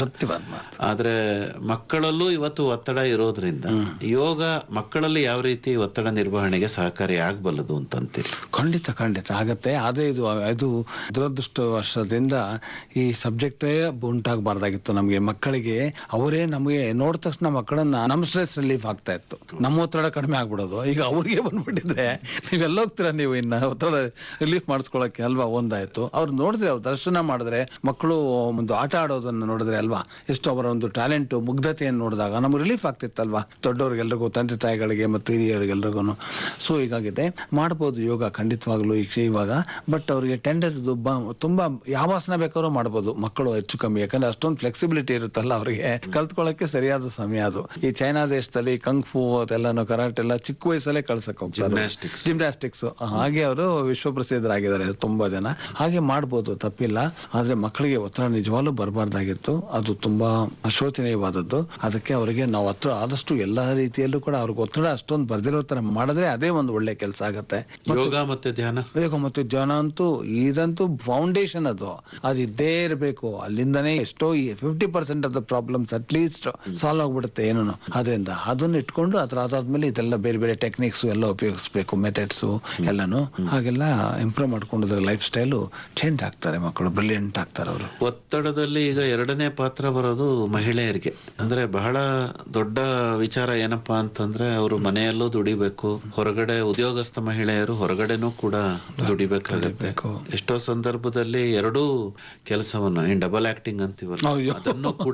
Speaker 2: ಆದ್ರೆ ಮಕ್ಕಳಲ್ಲೂ ಇವತ್ತು ಒತ್ತಡ ಇರೋದ್ರಿಂದ ಯೋಗ ಮಕ್ಕಳಲ್ಲಿ ಯಾವ ರೀತಿ ಒತ್ತಡ ನಿರ್ವಹಣೆಗೆ ಸಹಕಾರಿ ಆಗಬಲ್ಲದು ಅಂತಂತೀರಿ?
Speaker 3: ಖಂಡಿತ ಖಂಡಿತ ಆಗತ್ತೆ. ಆದ್ರೆ ಇದು ಇದು ದುರದೃಷ್ಟವಶದಿಂದ ಈ ಸಬ್ಜೆಕ್ಟೇ ಉಂಟಾಗಬಾರ್ದಾಗಿತ್ತು ನಮ್ಗೆ. ಮಕ್ಕಳಿಗೆ ಅವರೇ ನಮಗೆ ನೋಡಿದ ತಕ್ಷಣ ಮಕ್ಕಳನ್ನ ನಮ್ ಸ್ಟ್ರೆಸ್ ರಿಲೀಫ್ ಆಗ್ತಾ ಇತ್ತು, ನಮ್ಮ ಒತ್ತಡ ಕಡಿಮೆ ಆಗ್ಬಿಡೋದು. ಈಗ ಅವ್ರಿಗೆ ಬಂದ್ಬಿಟ್ಟಿದ್ರೆ ನೀವೆಲ್ಲ ಹೋಗ್ತೀರಾ ನೀವು ಇನ್ನ ಒತ್ತಡ ರಿಲೀಫ್ ಮಾಡಿಸ್ಕೊಳಕ್ಕೆ ಅಲ್ವಾ? ಒಂದಾಯ್ತು. ಅವ್ರು ನೋಡಿದ್ರೆ, ಅವ್ರು ದರ್ಶನ ಮಾಡಿದ್ರೆ, ಮಕ್ಕಳು ಒಂದು ಆಟ ಆಡೋದನ್ನ ನೋಡಿದ್ರೆ ಅಲ್ವಾ, ಎಷ್ಟು ಅವರ ಒಂದು ಟ್ಯಾಲೆಂಟ್ ಮುಗ್ಧತೆಯನ್ನು ನೋಡಿದಾಗ ನಮ್ಗೆ ರಿಲೀಫ್ ಆಗ್ತಿತ್ತಲ್ವಾ, ದೊಡ್ಡವ್ರಿಗೆಲ್ರಿಗೂ, ತಂದೆ ತಾಯಿಗಳಿಗೆ ಮತ್ತು ಹಿರಿಯರಿಗೆಲ್ರಿಗೂ. ಸೊ ಹೀಗಾಗಿದೆ, ಮಾಡ್ಬೋದು ಯೋಗ ಖಂಡಿತವಾಗ್ಲೂ ಇವಾಗ. ಬಟ್ ಅವ್ರಿಗೆ ಟೆಂಡರ್ ತುಂಬಾ ಯಾವಾಸನ ಬೇಕಾದ್ರೂ ಮಾಡ್ಬೋದು ಮಕ್ಕಳು ಹೆಚ್ಚು ಕಮ್ಮಿ, ಯಾಕಂದ್ರೆ ಅಷ್ಟೊಂದು ಫ್ಲೆಕ್ಸಿಬಿಲಿಟಿ ಇರುತ್ತಲ್ಲ ಅವ್ರಿಗೆ, ಕಲ್ತ್ಕೊಳ್ಳಕ್ಕೆ ಸರಿಯಾದ ಸಮಯ ಅದು. ಈ ಚೈನಾ ದೇಶದಲ್ಲಿ ಕಂಗ್ಫು ಅದೆಲ್ಲಾನು ಕರಾಟೆ ಎಲ್ಲ ಚಿಕ್ಕ ವಯಸ್ಸಲ್ಲೇ ಕಳ್ಸಕ್ ಹೋಗ್ತಾರೆ, ಜಿಮ್ನಾಸ್ಟಿಕ್ಸ್. ಹಾಗೆ ಅವರು ವಿಶ್ವಪ್ರಸಿದ್ಧರಾಗಿದ್ದಾರೆ ತುಂಬಾ ಜನ. ಹಾಗೆ ಮಾಡ್ಬೋದು, ತಪ್ಪಿಲ್ಲ. ಆದ್ರೆ ಮಕ್ಕಳಿಗೆ ಒತ್ತಡ ನಿಜವಾಗ್ಲೂ ಬರಬಾರ್ದಾಗಿತ್ತು, ಅದು ತುಂಬಾ ಶೋಚನೀಯವಾದದ್ದು. ಅದಕ್ಕೆ ಅವರಿಗೆ ನಾವು ಹತ್ರ ಆದಷ್ಟು ಎಲ್ಲಾ ರೀತಿಯಲ್ಲೂ ಕೂಡ ಅವ್ರಿಗೆ ಒತ್ತಡ ಅಷ್ಟೊಂದು ಬರ್ದಿರೋ ತರ ಮಾಡಿದ್ರೆ ಅದೇ ಒಂದು ಒಳ್ಳೆ ಕೆಲಸ ಆಗತ್ತೆ.
Speaker 2: ಯೋಗ ಮತ್ತೆ ಧ್ಯಾನ,
Speaker 3: ಯೋಗ ಮತ್ತು ಧ್ಯಾನ ಅಂತೂ ಇದಂತೂ ಫೌಂಡೇಶನ್, ಅದು ಅದು ಇದ್ದೇ ಇರಬೇಕು. ಅಲ್ಲಿಂದನೇ ಎಷ್ಟೋ fifty percent of the problems at least solve ಆಗ್ಬಿಡುತ್ತೆ ಏನೋ. ಅದರಿಂದ ಅದನ್ನ ಇಟ್ಕೊಂಡು ಅದ್ರ ಅದಾದ್ಮೇಲೆ ಇದೆಲ್ಲ ಬೇರೆ ಬೇರೆ ಟೆಕ್ನಿಕ್ಸ್ ಎಲ್ಲ ಉಪಯೋಗಿಸ್ಬೇಕು, ಮೆಥಡ್ಸ್ ಎಲ್ಲಾನು. ಹಾಗೆಲ್ಲ ಇಂಪ್ರೂವ್ ಮಾಡ್ಕೊಂಡು ಲೈಫ್ ಸ್ಟೈಲು ಚೇಂಜ್ ಆಗ್ತಾರೆ ಮಕ್ಕಳು, ಬ್ರಿಲಿಯಂಟ್ ಆಗ್ತಾರೆ ಅವರು.
Speaker 2: ಒತ್ತಡದಲ್ಲಿ ಈಗ ಎರಡನೇ ಪಾತ್ರ ಬರೋದು ಮಹಿಳೆಯರಿಗೆ. ಅಂದ್ರೆ ಬಹಳ ದೊಡ್ಡ ವಿಚಾರ ಏನಪ್ಪಾ ಅಂತಂದ್ರೆ ಅವರು ಮನೆಯಲ್ಲೂ ದುಡಿಬೇಕು, ಹೊರಗಡೆ ಉದ್ಯೋಗಸ್ಥ ಮಹಿಳೆಯರು ಹೊರಗಡೆನೂ ಕೂಡ ದುಡಿಬೇಕಾಗುತ್ತೆ. ಎಷ್ಟೋ ಸಂದರ್ಭದಲ್ಲಿ ಎರಡೂ ಕೆಲಸವನ್ನ ಡಬಲ್ ಆಕ್ಟಿಂಗ್ ಅಂತೀವಲ್ಲ, ಅದನ್ನು ಕೂಡ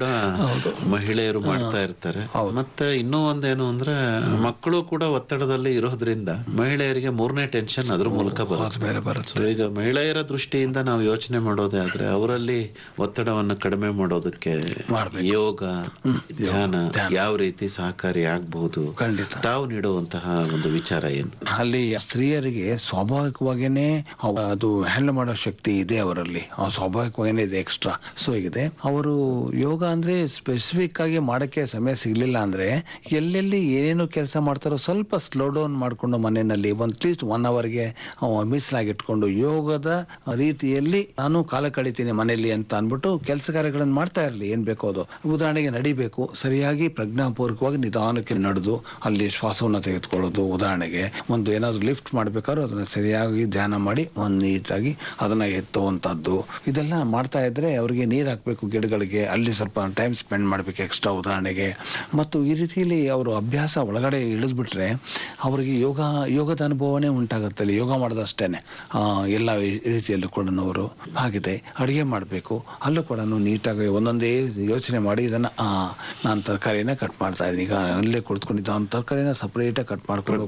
Speaker 2: ಮಹಿಳೆಯರು ಮಾಡ್ತಾ ಇರ್ತಾರೆ. ಮತ್ತೆ ಇನ್ನೂ ಒಂದೇನು ಅಂದ್ರೆ ಮಕ್ಕಳು ಕೂಡ ಒತ್ತಡದಲ್ಲಿ ಇರೋದ್ರಿಂದ ಮಹಿಳೆಯರಿಗೆ ಮೂರನೇ ಟೆನ್ಷನ್ ಅದ್ರ ಮೂಲಕ ಬರುತ್ತೆ. ಈಗ ಮಹಿಳೆಯರ ದೃಷ್ಟಿಯಿಂದ ನಾವು ಯೋಚನೆ ಮಾಡೋದೇ ಆದ್ರೆ ಅವರಲ್ಲಿ ಒತ್ತಡವನ್ನು ಕಡಿಮೆ ಮಾಡೋದಕ್ಕೆ ಯೋಗ, ಧ್ಯಾನ ಯಾವ ರೀತಿ ಸಹಕಾರಿ ಆಗ್ಬಹುದು, ತಾವು ನೀಡುವಂತಹ ಒಂದು ವಿಚಾರ ಏನು?
Speaker 3: ಅಲ್ಲಿ ಸ್ತ್ರೀಯರಿಗೆ ಸ್ವಾಭಾವಿಕವಾಗೇನೆ ಅದು ಹ್ಯಾಂಡಲ್ ಮಾಡೋ ಶಕ್ತಿ ಇದೆ ಅವರಲ್ಲಿ, ಸ್ವಾಭಾವಿಕವಾಗೇನೆ ಇದೆ, ಎಕ್ಸ್ಟ್ರಾ ಸೊ ಇದೆ. ಅವರು ಯೋಗ ಅಂದ್ರೆ ಸ್ಪೆಸಿಫಿಕ್ ಆಗಿ ಮಾಡಕ್ಕೆ ಸಮಯ ಸಿಗ್ಲಿಲ್ಲ ಅಂದ್ರೆ ಎಲ್ಲೆಲ್ಲಿ ಏನೇನು ಕೆಲಸ ಮಾಡ್ತಾರೋ ಸ್ವಲ್ಪ ಸ್ಲೋ ಡೌನ್ ಮಾಡ್ಕೊಂಡು ಮನೆಯಲ್ಲಿ ಒಂದ್ ಅಟ್ಲೀಸ್ಟ್ ಒನ್ ಅವರ್ಗೆ ಮೀಸಲಾಗಿಟ್ಕೊಂಡು ಯೋಗದ ರೀತಿಯಲ್ಲಿ ನಾನು ಕಾಲ ಕಳಿತೀನಿ ಮನೆಯಲ್ಲಿ ಅಂತ ಅನ್ಬಿಟ್ಟು ಕೆಲಸ ಕಾರ್ಯಗಳನ್ನು ಮಾಡ್ತಾ ಇರಲಿ. ಏನ್ ಬೇಕೋ ಅದು, ಉದಾಹರಣೆಗೆ ನಡಿಬೇಕು, ಸರಿಯಾಗಿ ಪ್ರಜ್ಞಾಪೂರ್ವಕವಾಗಿ ನಿಧಾನಕ್ಕೆ ನಡೆದು ಅಲ್ಲಿ ಶ್ವಾಸವನ್ನು ತೆಗೆದುಕೊಳ್ಳೋದು. ಉದಾಹರಣೆಗೆ ಒಂದು ಏನಾದ್ರು ಲಿಫ್ಟ್ ಮಾಡ್ಬೇಕಾದ್ರೂ ಅದನ್ನ ಸರಿಯಾಗಿ ಧ್ಯಾನ ಮಾಡಿ ಒಂದ್ ನೀಟಾಗಿ ಅದನ್ನ ಎತ್ತುವಂತದ್ದು, ಇದೆಲ್ಲ ಮಾಡ್ತಾ ಇದ್ರೆ ಅವ್ರಿಗೆ ನೀರ್ ಹಾಕ್ಬೇಕು ಗಿಡಗಳಿಗೆ, ಅಲ್ಲಿ ಸ್ವಲ್ಪ ಟೈಮ್ ಸ್ಪೆಂಡ್ ಮಾಡ್ಬೇಕು ಎಕ್ಸ್ಟ್ರಾ ಉದಾಹರಣೆಗೆ. ಮತ್ತು ಈ ರೀತಿಯಲ್ಲಿ ಅವರು ಅಭ್ಯಾಸ ಒಳಗಡೆ ಇಳಿದ್ಬಿಟ್ರೆ ಅವ್ರಿಗೆ ಯೋಗ ಯೋಗದ ಅನುಭವನೇ ಉಂಟಾಗುತ್ತೆ ಅಲ್ಲಿ ಯೋಗ ಮಾಡೋದಷ್ಟೇನೆ. ಆ ಎಲ್ಲ ರೀತಿಯಲ್ಲೂ ಕೂಡ ಅವರು ಆಗಿದೆ. ಅಡಿಗೆ ಮಾಡ್ಬೇಕು, ಅಲ್ಲೂ ಕೂಡ ನೀಟಾಗಿ ಒಂದೊಂದೇ ಯೋಚನೆ ಮಾಡಿ ಇದನ್ನ ಆ ನಾನು ತರಕಾರಿನ ಕಟ್ ಮಾಡ್ತಾ ಇದ್ದೀನಿ, ಈಗ ಅಲ್ಲೇ ಕುಳಿತುಕೊಂಡಿದ್ದ ಒಂದು ತರಕಾರಿನ ಸಪರೇಟ್ ಕಟ್ ಮಾಡ್ಕೊಂಡು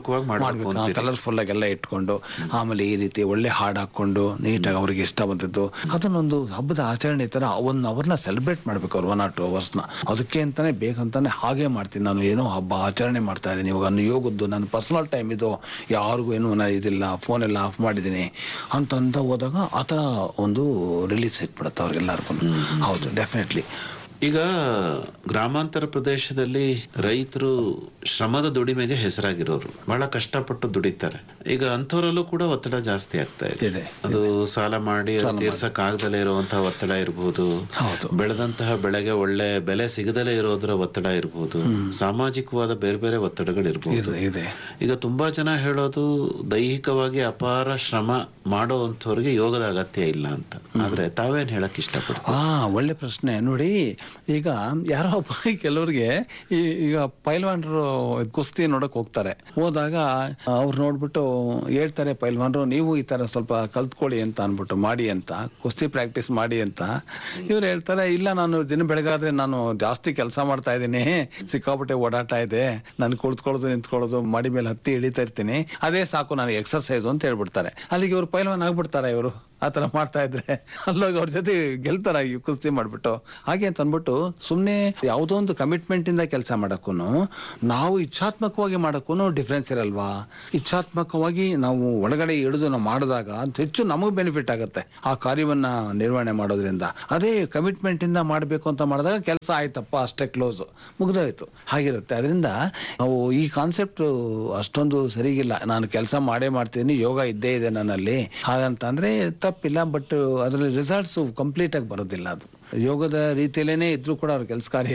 Speaker 3: ಕಲರ್ಫುಲ್ ಆಗಿ ಎಲ್ಲ ಇಟ್ಕೊಂಡು ಆಮೇಲೆ ಈ ರೀತಿ ಒಳ್ಳೆ ಹಾಡು ಹಾಕೊಂಡು ನೀಟಾಗಿ ಅವ್ರಿಗೆ ಇಷ್ಟ ಬಂದಿದ್ದು ಅದನ್ನೊಂದು ಹಬ್ಬದ ಆಚರಣೆ ತರ ಒನ್ ಅವರ್ನ ಸೆಲೆಬ್ರೇಟ್ ಮಾಡ್ಬೇಕು ಅವ್ರು, ಒನ್ ಆರ್ ಟು ಅವರ್ಸ್ ನ. ಅದಕ್ಕೆ ಅಂತಾನೆ ಬೇಕಂತಾನೆ ಹಾಗೆ ಮಾಡ್ತೀನಿ ನಾನು, ಏನೋ ಹಬ್ಬ ಆಚರಣೆ ಮಾಡ್ತಾ ಇದ್ದೀನಿ ಇವಾಗ ಯೋಗದ್ದು ನನ್ನ ಪರ್ಸನಲ್ ಟೈಮ್ ಇದು, ಯಾರಿಗೂ ಏನು ಇದಿಲ್ಲ, ಫೋನ್ ಎಲ್ಲ ಆಫ್ ಮಾಡಿದ್ದೀನಿ ಅಂತ ಅಂತ ಹೋದಾಗ ಆತರ ಒಂದು ರಿಲೀಫ್ ಸಿಕ್ಬಿಡುತ್ತೆ ಅವ್ರಿಗೆಲ್ಲರಿಗೂ. ಹೌದು, ಡೆಫಿನೆಟ್ಲಿ.
Speaker 2: ಈಗ ಗ್ರಾಮಾಂತರ ಪ್ರದೇಶದಲ್ಲಿ ರೈತರು ಶ್ರಮದ ದುಡಿಮೆಗೆ ಹೆಸರಾಗಿರೋರು, ಬಹಳ ಕಷ್ಟಪಟ್ಟು ದುಡಿತಾರೆ. ಈಗ ಅಂಥವರಲ್ಲೂ ಕೂಡ ಒತ್ತಡ ಜಾಸ್ತಿ ಆಗ್ತಾ ಇದೆ. ಅದು ಸಾಲ ಮಾಡಿ ತೀರ್ಸಕ್ ಆಗದಲ್ಲೇ ಇರುವಂತಹ ಒತ್ತಡ ಇರಬಹುದು, ಬೆಳೆದಂತಹ ಬೆಳೆಗೆ ಒಳ್ಳೆ ಬೆಲೆ ಸಿಗದಲೇ ಇರೋದ್ರ ಒತ್ತಡ ಇರಬಹುದು, ಸಾಮಾಜಿಕವಾದ ಬೇರೆ ಬೇರೆ ಒತ್ತಡಗಳಿರ್ಬಹುದು. ಈಗ ತುಂಬಾ ಜನ ಹೇಳೋದು ದೈಹಿಕವಾಗಿ ಅಪಾರ ಶ್ರಮ ಮಾಡೋ ಅಂಥವ್ರಿಗೆ ಯೋಗದ ಅಗತ್ಯ ಇಲ್ಲ ಅಂತ. ಆದ್ರೆ ತಾವೇನ್ ಹೇಳಕ್ ಇಷ್ಟಪಡ್ತೀವಿ?
Speaker 3: ಹಾ, ಒಳ್ಳೆ ಪ್ರಶ್ನೆ. ನೋಡಿ, ಈಗ ಯಾರೋ ಕೆಲವ್ರಿಗೆ ಈಗ ಪೈಲ್ವಾನ್ರು ಕುಸ್ತಿ ನೋಡಕ್ ಹೋಗ್ತಾರೆ, ಹೋದಾಗ ಅವ್ರು ನೋಡ್ಬಿಟ್ಟು ಹೇಳ್ತಾರೆ ಪೈಲ್ವಾನ್ರು ನೀವು ಈ ತರ ಸ್ವಲ್ಪ ಕಲ್ತ್ಕೊಳ್ಳಿ ಅಂತ ಅನ್ಬಿಟ್ಟು ಮಾಡಿ ಅಂತ, ಕುಸ್ತಿ ಪ್ರಾಕ್ಟೀಸ್ ಮಾಡಿ ಅಂತ. ಇವ್ರು ಹೇಳ್ತಾರೆ ಇಲ್ಲ, ನಾನು ದಿನ ಬೆಳಗಾದ್ರೆ ನಾನು ಜಾಸ್ತಿ ಕೆಲಸ ಮಾಡ್ತಾ ಇದ್ದೀನಿ, ಸಿಕ್ಕಾಪಟ್ಟೆ ಓಡಾಟ ಇದೆ, ನಾನು ಕುಳಿತುಕೊಳ್ಳೋದು ನಿಂತ್ಕೊಳ್ಳೋದು ಮಾಡಿ ಮೇಲೆ ಹತ್ತಿ ಇಳಿತಾ ಇರ್ತೀನಿ, ಅದೇ ಸಾಕು ನನಗೆ ಎಕ್ಸರ್ಸೈಸ್ ಅಂತ ಹೇಳ್ಬಿಡ್ತಾರೆ. ಅಲ್ಲಿಗೆ ಇವ್ರು ಪೈಲ್ವಾನ್ ಆಗ್ಬಿಡ್ತಾರೆ. ಇವರು ಆತರ ಮಾಡ್ತಾ ಇದ್ರೆ ಅಲ್ಲೋಗಿ ಅವ್ರ ಜೊತೆ ಗೆಲ್ತಾರ ಈ ಕುಸ್ತಿ ಮಾಡ್ಬಿಟ್ಟು. ಹಾಗೆ ಅಂತ ಅಂದ್ಬಿಟ್ಟು ಸುಮ್ನೆ ಯಾವುದೋ ಒಂದು ಕಮಿಟ್ಮೆಂಟ್ ಇಂದ ಕೆಲಸ ಮಾಡಕ್ಕೂ ನಾವು ಇಚ್ಛಾತ್ಮಕವಾಗಿ ಮಾಡಕ್ಕೂ ಡಿಫ್ರೆನ್ಸ್ ಇರಲ್ವಾ? ಇಚ್ಛಾತ್ಮಕವಾಗಿ ನಾವು ಒಳಗಡೆ ಇಳಿದು ನಾವು ಮಾಡಿದಾಗ ಹೆಚ್ಚು ನಮಗ್ ಬೆನಿಫಿಟ್ ಆಗುತ್ತೆ ಆ ಕಾರ್ಯವನ್ನ ನಿರ್ವಹಣೆ ಮಾಡೋದ್ರಿಂದ. ಅದೇ ಕಮಿಟ್ಮೆಂಟ್ ಇಂದ ಮಾಡಬೇಕು ಅಂತ ಮಾಡಿದಾಗ ಕೆಲಸ ಆಯ್ತಪ್ಪ ಅಷ್ಟೇ, ಕ್ಲೋಸ್, ಮುಗ್ದೋಯ್ತು, ಹಾಗಿರುತ್ತೆ. ಅದರಿಂದ ನಾವು ಈ ಕಾನ್ಸೆಪ್ಟ್ ಅಷ್ಟೊಂದು ಸರಿಗಿಲ್ಲ. ನಾನು ಕೆಲಸ ಮಾಡೇ ಮಾಡ್ತೀನಿ, ಯೋಗ ಇದ್ದೇ ಇದೆ ನನ್ನಲ್ಲಿ ಹಾಗಂತ ಅಂದ್ರೆ ತಪ್ಪಿಲ್ಲ. ಬಟ್ ಅದರಲ್ಲಿ ರಿಸಲ್ಟ್ಸ್ ಕಂಪ್ಲೀಟ್ ಆಗಿ ಬರೋದಿಲ್ಲ. ಅದು ಯೋಗದ ರೀತಿಯಲ್ಲೇನೆ ಇದ್ರೂ ಕೂಡ ಅವ್ರ ಕೆಲಸ ಕಾರ್ಯ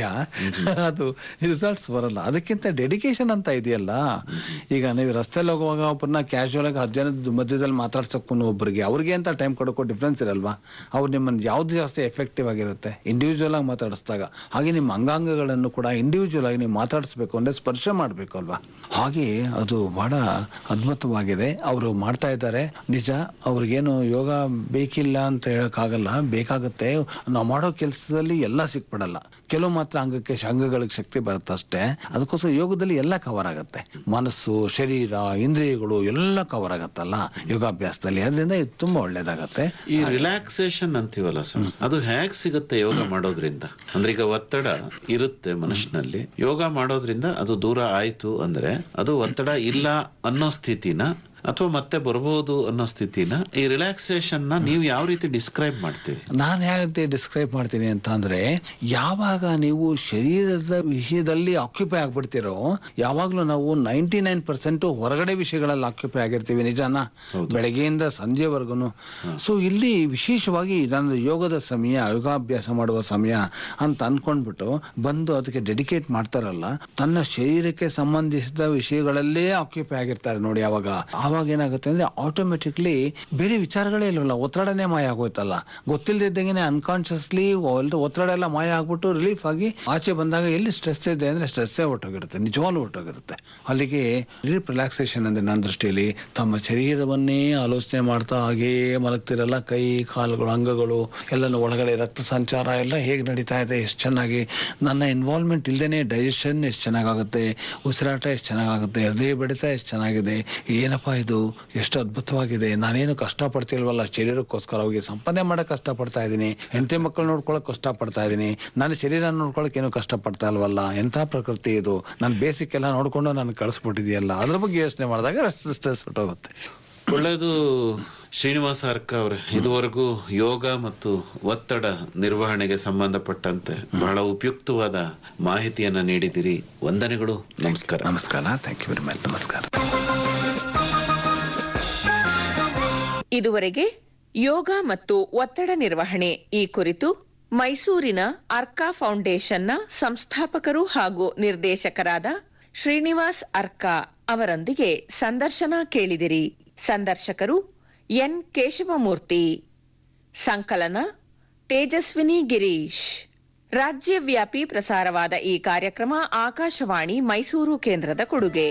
Speaker 3: ಅದು ರಿಸಲ್ಟ್ಸ್ ಬರಲ್ಲ. ಅದಕ್ಕಿಂತ ಡೆಡಿಕೇಶನ್ ಅಂತ ಇದೆಯಲ್ಲ. ಈಗ ನೀವು ರಸ್ತೆಯಲ್ಲಿ ಹೋಗುವಾಗ ಒಬ್ಬರನ್ನ ಕ್ಯಾಶುವಲ್ ಆಗಿ ಹತ್ತು ಜನದ ಮಧ್ಯದಲ್ಲಿ ಮಾತಾಡ್ಸಕ್ಕೂ ಒಬ್ಬರಿಗೆ ಅವ್ರಿಗೆ ಅಂತ ಟೈಮ್ ಕೊಡೋಕ್ಕೂ ಡಿಫ್ರೆನ್ಸ್ ಇರಲ್ವಾ? ಅವ್ರು ನಿಮ್ಮನ್ನು ಯಾವ್ದು ಜಾಸ್ತಿ ಎಫೆಕ್ಟಿವ್ ಆಗಿರುತ್ತೆ ಇಂಡಿವಿಜುವಲ್ ಆಗಿ ಮಾತಾಡಿಸಿದಾಗ. ಹಾಗೆ ನಿಮ್ಮ ಅಂಗಾಂಗಗಳನ್ನು ಕೂಡ ಇಂಡಿವಿಜುವಲ್ ಆಗಿ ನೀವು ಮಾತಾಡಿಸ್ಬೇಕು ಅಂದ್ರೆ ಸ್ಪರ್ಶ ಮಾಡ್ಬೇಕು ಅಲ್ವಾ? ಹಾಗೆ ಅದು ಬಹಳ ಅದ್ಭುತವಾಗಿದೆ. ಅವರು ಮಾಡ್ತಾ ಇದ್ದಾರೆ, ನಿಜ. ಅವ್ರಿಗೇನು ಯೋಗ ಬೇಕಿಲ್ಲ ಅಂತ ಹೇಳಕ್ಕಾಗಲ್ಲ, ಬೇಕಾಗುತ್ತೆ. ನಾವು ಮಾಡೋ ಕೆಲಸದಲ್ಲಿ ಎಲ್ಲ ಸಿಕ್ಬಿಡಲ್ಲ, ಕೆಲವು ಮಾತ್ರ ಅಂಗಕ್ಕೆ ಅಂಗಗಳಿಗೆ ಶಕ್ತಿ ಬರುತ್ತೆ ಅಷ್ಟೇ. ಅದಕ್ಕೋಸ್ಕರ ಯೋಗದಲ್ಲಿ ಎಲ್ಲ ಕವರ್ ಆಗುತ್ತೆ, ಮನಸ್ಸು, ಶರೀರ, ಇಂದ್ರಿಯಗಳು ಎಲ್ಲ ಕವರ್ ಆಗತ್ತಲ್ಲ ಯೋಗಾಭ್ಯಾಸದಲ್ಲಿ. ಅದರಿಂದ ಇದು ತುಂಬಾ ಒಳ್ಳೇದಾಗತ್ತೆ.
Speaker 2: ಈ ರಿಲ್ಯಾಕ್ಸೇಷನ್ ಅಂತೀವಲ್ಲ ಸರ್, ಅದು ಹೇಗ್ ಸಿಗುತ್ತೆ ಯೋಗ ಮಾಡೋದ್ರಿಂದ? ಅಂದ್ರೆ ಈಗ ಒತ್ತಡ ಇರುತ್ತೆ ಮನುಷ್ಯನಲ್ಲಿ, ಯೋಗ ಮಾಡೋದ್ರಿಂದ ಅದು ದೂರ ಆಯ್ತು ಅಂದ್ರೆ ಅದು ಒತ್ತಡ ಇಲ್ಲ ಅನ್ನೋ ಸ್ಥಿತಿನ ಅಥವಾ ಮತ್ತೆ ಬರಬಹುದು ಅನ್ನೋ ಸ್ಥಿತಿನ, ಈ ರಿಲ್ಯಾಕ್ಸೇಷನ್ ನ ನೀವು ಯಾವ ರೀತಿ ಡಿಸ್ಕ್ರೈಬ್ ಮಾಡ್ತೀವಿ?
Speaker 3: ನಾನು ಯಾವ ರೀತಿ ಡಿಸ್ಕ್ರೈಬ್ ಮಾಡ್ತೀನಿ ಅಂತ ಅಂದ್ರೆ, ಯಾವಾಗ ನೀವು ಶರೀರದ ವಿಷಯದಲ್ಲಿ ಆಕ್ಯುಪೈ ಆಗ್ಬಿಡ್ತಿರೋ, ಯಾವಾಗ್ಲೂ ನಾವು ನೈಂಟಿ ನೈನ್ ಪರ್ಸೆಂಟ್ ಹೊರಗಡೆ ವಿಷಯಗಳಲ್ಲಿ ಆಕ್ಯುಪೈ ಆಗಿರ್ತೀವಿ, ನಿಜಾನ? ಬೆಳಗ್ಗೆಯಿಂದ ಸಂಜೆವರೆಗೂ. ಸೊ ಇಲ್ಲಿ ವಿಶೇಷವಾಗಿ ನನ್ನ ಯೋಗದ ಸಮಯ, ಯೋಗಾಭ್ಯಾಸ ಮಾಡುವ ಸಮಯ ಅಂತ ಅನ್ಕೊಂಡ್ಬಿಟ್ಟು ಬಂದು ಅದಕ್ಕೆ ಡೆಡಿಕೇಟ್ ಮಾಡ್ತಾರಲ್ಲ, ತನ್ನ ಶರೀರಕ್ಕೆ ಸಂಬಂಧಿಸಿದ ವಿಷಯಗಳಲ್ಲೇ ಆಕ್ಯುಪೈ ಆಗಿರ್ತಾರೆ ನೋಡಿ. ಅವಾಗ ಆವಾಗ ಏನಾಗುತ್ತೆ ಅಂದ್ರೆ ಆಟೋಮೆಟಿಕ್ಲಿ ಬೇರೆ ವಿಚಾರಗಳೇ ಇಲ್ವಲ್ಲ, ಒತ್ತಡನೇ ಮಾಯ ಆಗೋಯ್ತಲ್ಲ. ಗೊತ್ತಿಲ್ಲದಿದ್ದಂಗೆ ಅನ್ಕಾನ್ಶಿಯಸ್ಲಿ ಒತ್ತಡ ಎಲ್ಲ ಮಾಯ ಆಗ್ಬಿಟ್ಟು ರಿಲೀಫ್ ಆಗಿ ಆಚೆ ಬಂದಾಗ ಎಲ್ಲಿ ಸ್ಟ್ರೆಸ್ ಇದೆ ಅಂದ್ರೆ ಸ್ಟ್ರೆಸ್ಸೇ ಹೊಟ್ಟೋಗಿರುತ್ತೆ, ನಿಜವಾಗ್ಲೂ ಹೊಟ್ಟೋಗಿರುತ್ತೆ. ಅಲ್ಲಿಗೆ ರಿಲೀಫ್ ರಿಲ್ಯಾಕ್ಸೇಷನ್ ಅಂದ್ರೆ ನನ್ನ ದೃಷ್ಟಿಯಲ್ಲಿ ತಮ್ಮ ಶರೀರವನ್ನೇ ಆಲೋಚನೆ ಮಾಡ್ತಾ ಹಾಗೇ ಮಲಗ್ತಿರಲ್ಲ, ಕೈ ಕಾಲುಗಳು ಅಂಗಗಳು ಎಲ್ಲನೂ ಒಳಗಡೆ ರಕ್ತ ಸಂಚಾರ ಎಲ್ಲ ಹೇಗೆ ನಡೀತಾ ಇದೆ, ಎಷ್ಟು ಚೆನ್ನಾಗಿ ನನ್ನ ಇನ್ವಾಲ್ವ್ಮೆಂಟ್ ಇಲ್ದೇನೆ ಡೈಜೆಷನ್ ಎಷ್ಟು ಚೆನ್ನಾಗುತ್ತೆ, ಉಸಿರಾಟ ಎಷ್ಟು ಚೆನ್ನಾಗುತ್ತೆ, ಹೃದಯ ಬಡಿತ ಎಷ್ಟು ಚೆನ್ನಾಗಿದೆ, ಏನಪ್ಪಾ ಇದು ಎಷ್ಟು ಅದ್ಭುತವಾಗಿದೆ, ನಾನೇನು ಕಷ್ಟ ಪಡ್ತಿಲ್ವಲ್ಲ ಶರೀರಕ್ಕೋಸ್ಕರ, ಹೋಗಿ ಸಂಪಾದನೆ ಮಾಡಕ್ ಕಷ್ಟ ಪಡ್ತಾ ಇದ್ದೀನಿ, ಹೆಂಡತಿ ಮಕ್ಕಳು ನೋಡ್ಕೊಳಕ್ ಕಷ್ಟ ಪಡ್ತಾ ಇದ್ದೀನಿ, ನನ್ನ ಶರೀರ ನೋಡ್ಕೊಳಕ್ ಏನು ಕಷ್ಟ ಪಡ್ತಾ ಇಲ್ವಲ್ಲ, ಎಂಥ ಪ್ರಕೃತಿ ಇದು, ನನ್ನ ಬೇಸಿಕ್ ಎಲ್ಲ ನೋಡ್ಕೊಂಡು ನಾನು ಕಳಿಸ್ಬಿಟ್ಟಿದೆಯಲ್ಲ, ಅದ್ರ ಬಗ್ಗೆ ಯೋಚನೆ ಮಾಡಿದಾಗ ಸ್ಟ್ರೆಸ್ ಹೊಟ್ಟೋಗುತ್ತೆ.
Speaker 2: ಒಳ್ಳೆಯದು ಶ್ರೀನಿವಾಸ ಅರ್ಕ ಅವರೇ, ಇದುವರೆಗೂ ಯೋಗ ಮತ್ತು ಒತ್ತಡ ನಿರ್ವಹಣೆಗೆ ಸಂಬಂಧಪಟ್ಟಂತೆ ಬಹಳ ಉಪಯುಕ್ತವಾದ ಮಾಹಿತಿಯನ್ನ ನೀಡಿದಿರಿ. ವಂದನೆಗಳು. ನಮಸ್ಕಾರ.
Speaker 3: ನಮಸ್ಕಾರ. Thank you very much. ನಮಸ್ಕಾರ.
Speaker 1: ಇದುವರೆಗೆ ಯೋಗ ಮತ್ತು ಒತ್ತಡ ನಿರ್ವಹಣೆ ಈ ಕುರಿತು ಮೈಸೂರಿನ ಅರ್ಕಾ ಫೌಂಡೇಶನ್ನ ಸಂಸ್ಥಾಪಕರು ಹಾಗೂ ನಿರ್ದೇಶಕರಾದ ಶ್ರೀನಿವಾಸ್ ಅರ್ಕಾ ಅವರೊಂದಿಗೆ ಸಂದರ್ಶನ ಕೇಳಿದಿರಿ. ಸಂದರ್ಶಕರು ಎನ್ ಕೇಶವಮೂರ್ತಿ. ಸಂಕಲನ ತೇಜಸ್ವಿನಿ ಗಿರೀಶ್. ರಾಜ್ಯವ್ಯಾಪಿ ಪ್ರಸಾರವಾದ ಈ ಕಾರ್ಯಕ್ರಮ ಆಕಾಶವಾಣಿ ಮೈಸೂರು ಕೇಂದ್ರದ ಕೊಡುಗೆ.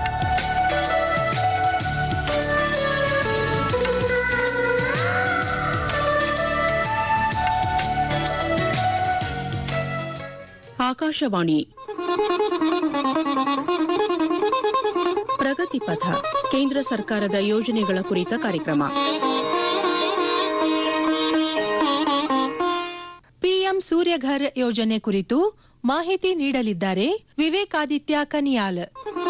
Speaker 4: ಆಕಾಶವಾಣಿ ಪ್ರಗತಿ ಪಥ, ಕೇಂದ್ರ ಸರ್ಕಾರದ ಯೋಜನೆಗಳ ಕುರಿತ ಕಾರ್ಯಕ್ರಮ.
Speaker 5: ಪಿಎಂ ಸೂರ್ಯಘರ್ ಯೋಜನೆ ಕುರಿತು ಮಾಹಿತಿ ನೀಡಲಿದ್ದಾರೆ ವಿವೇಕಾದಿತ್ಯ ಕನಿಯಾಲ್.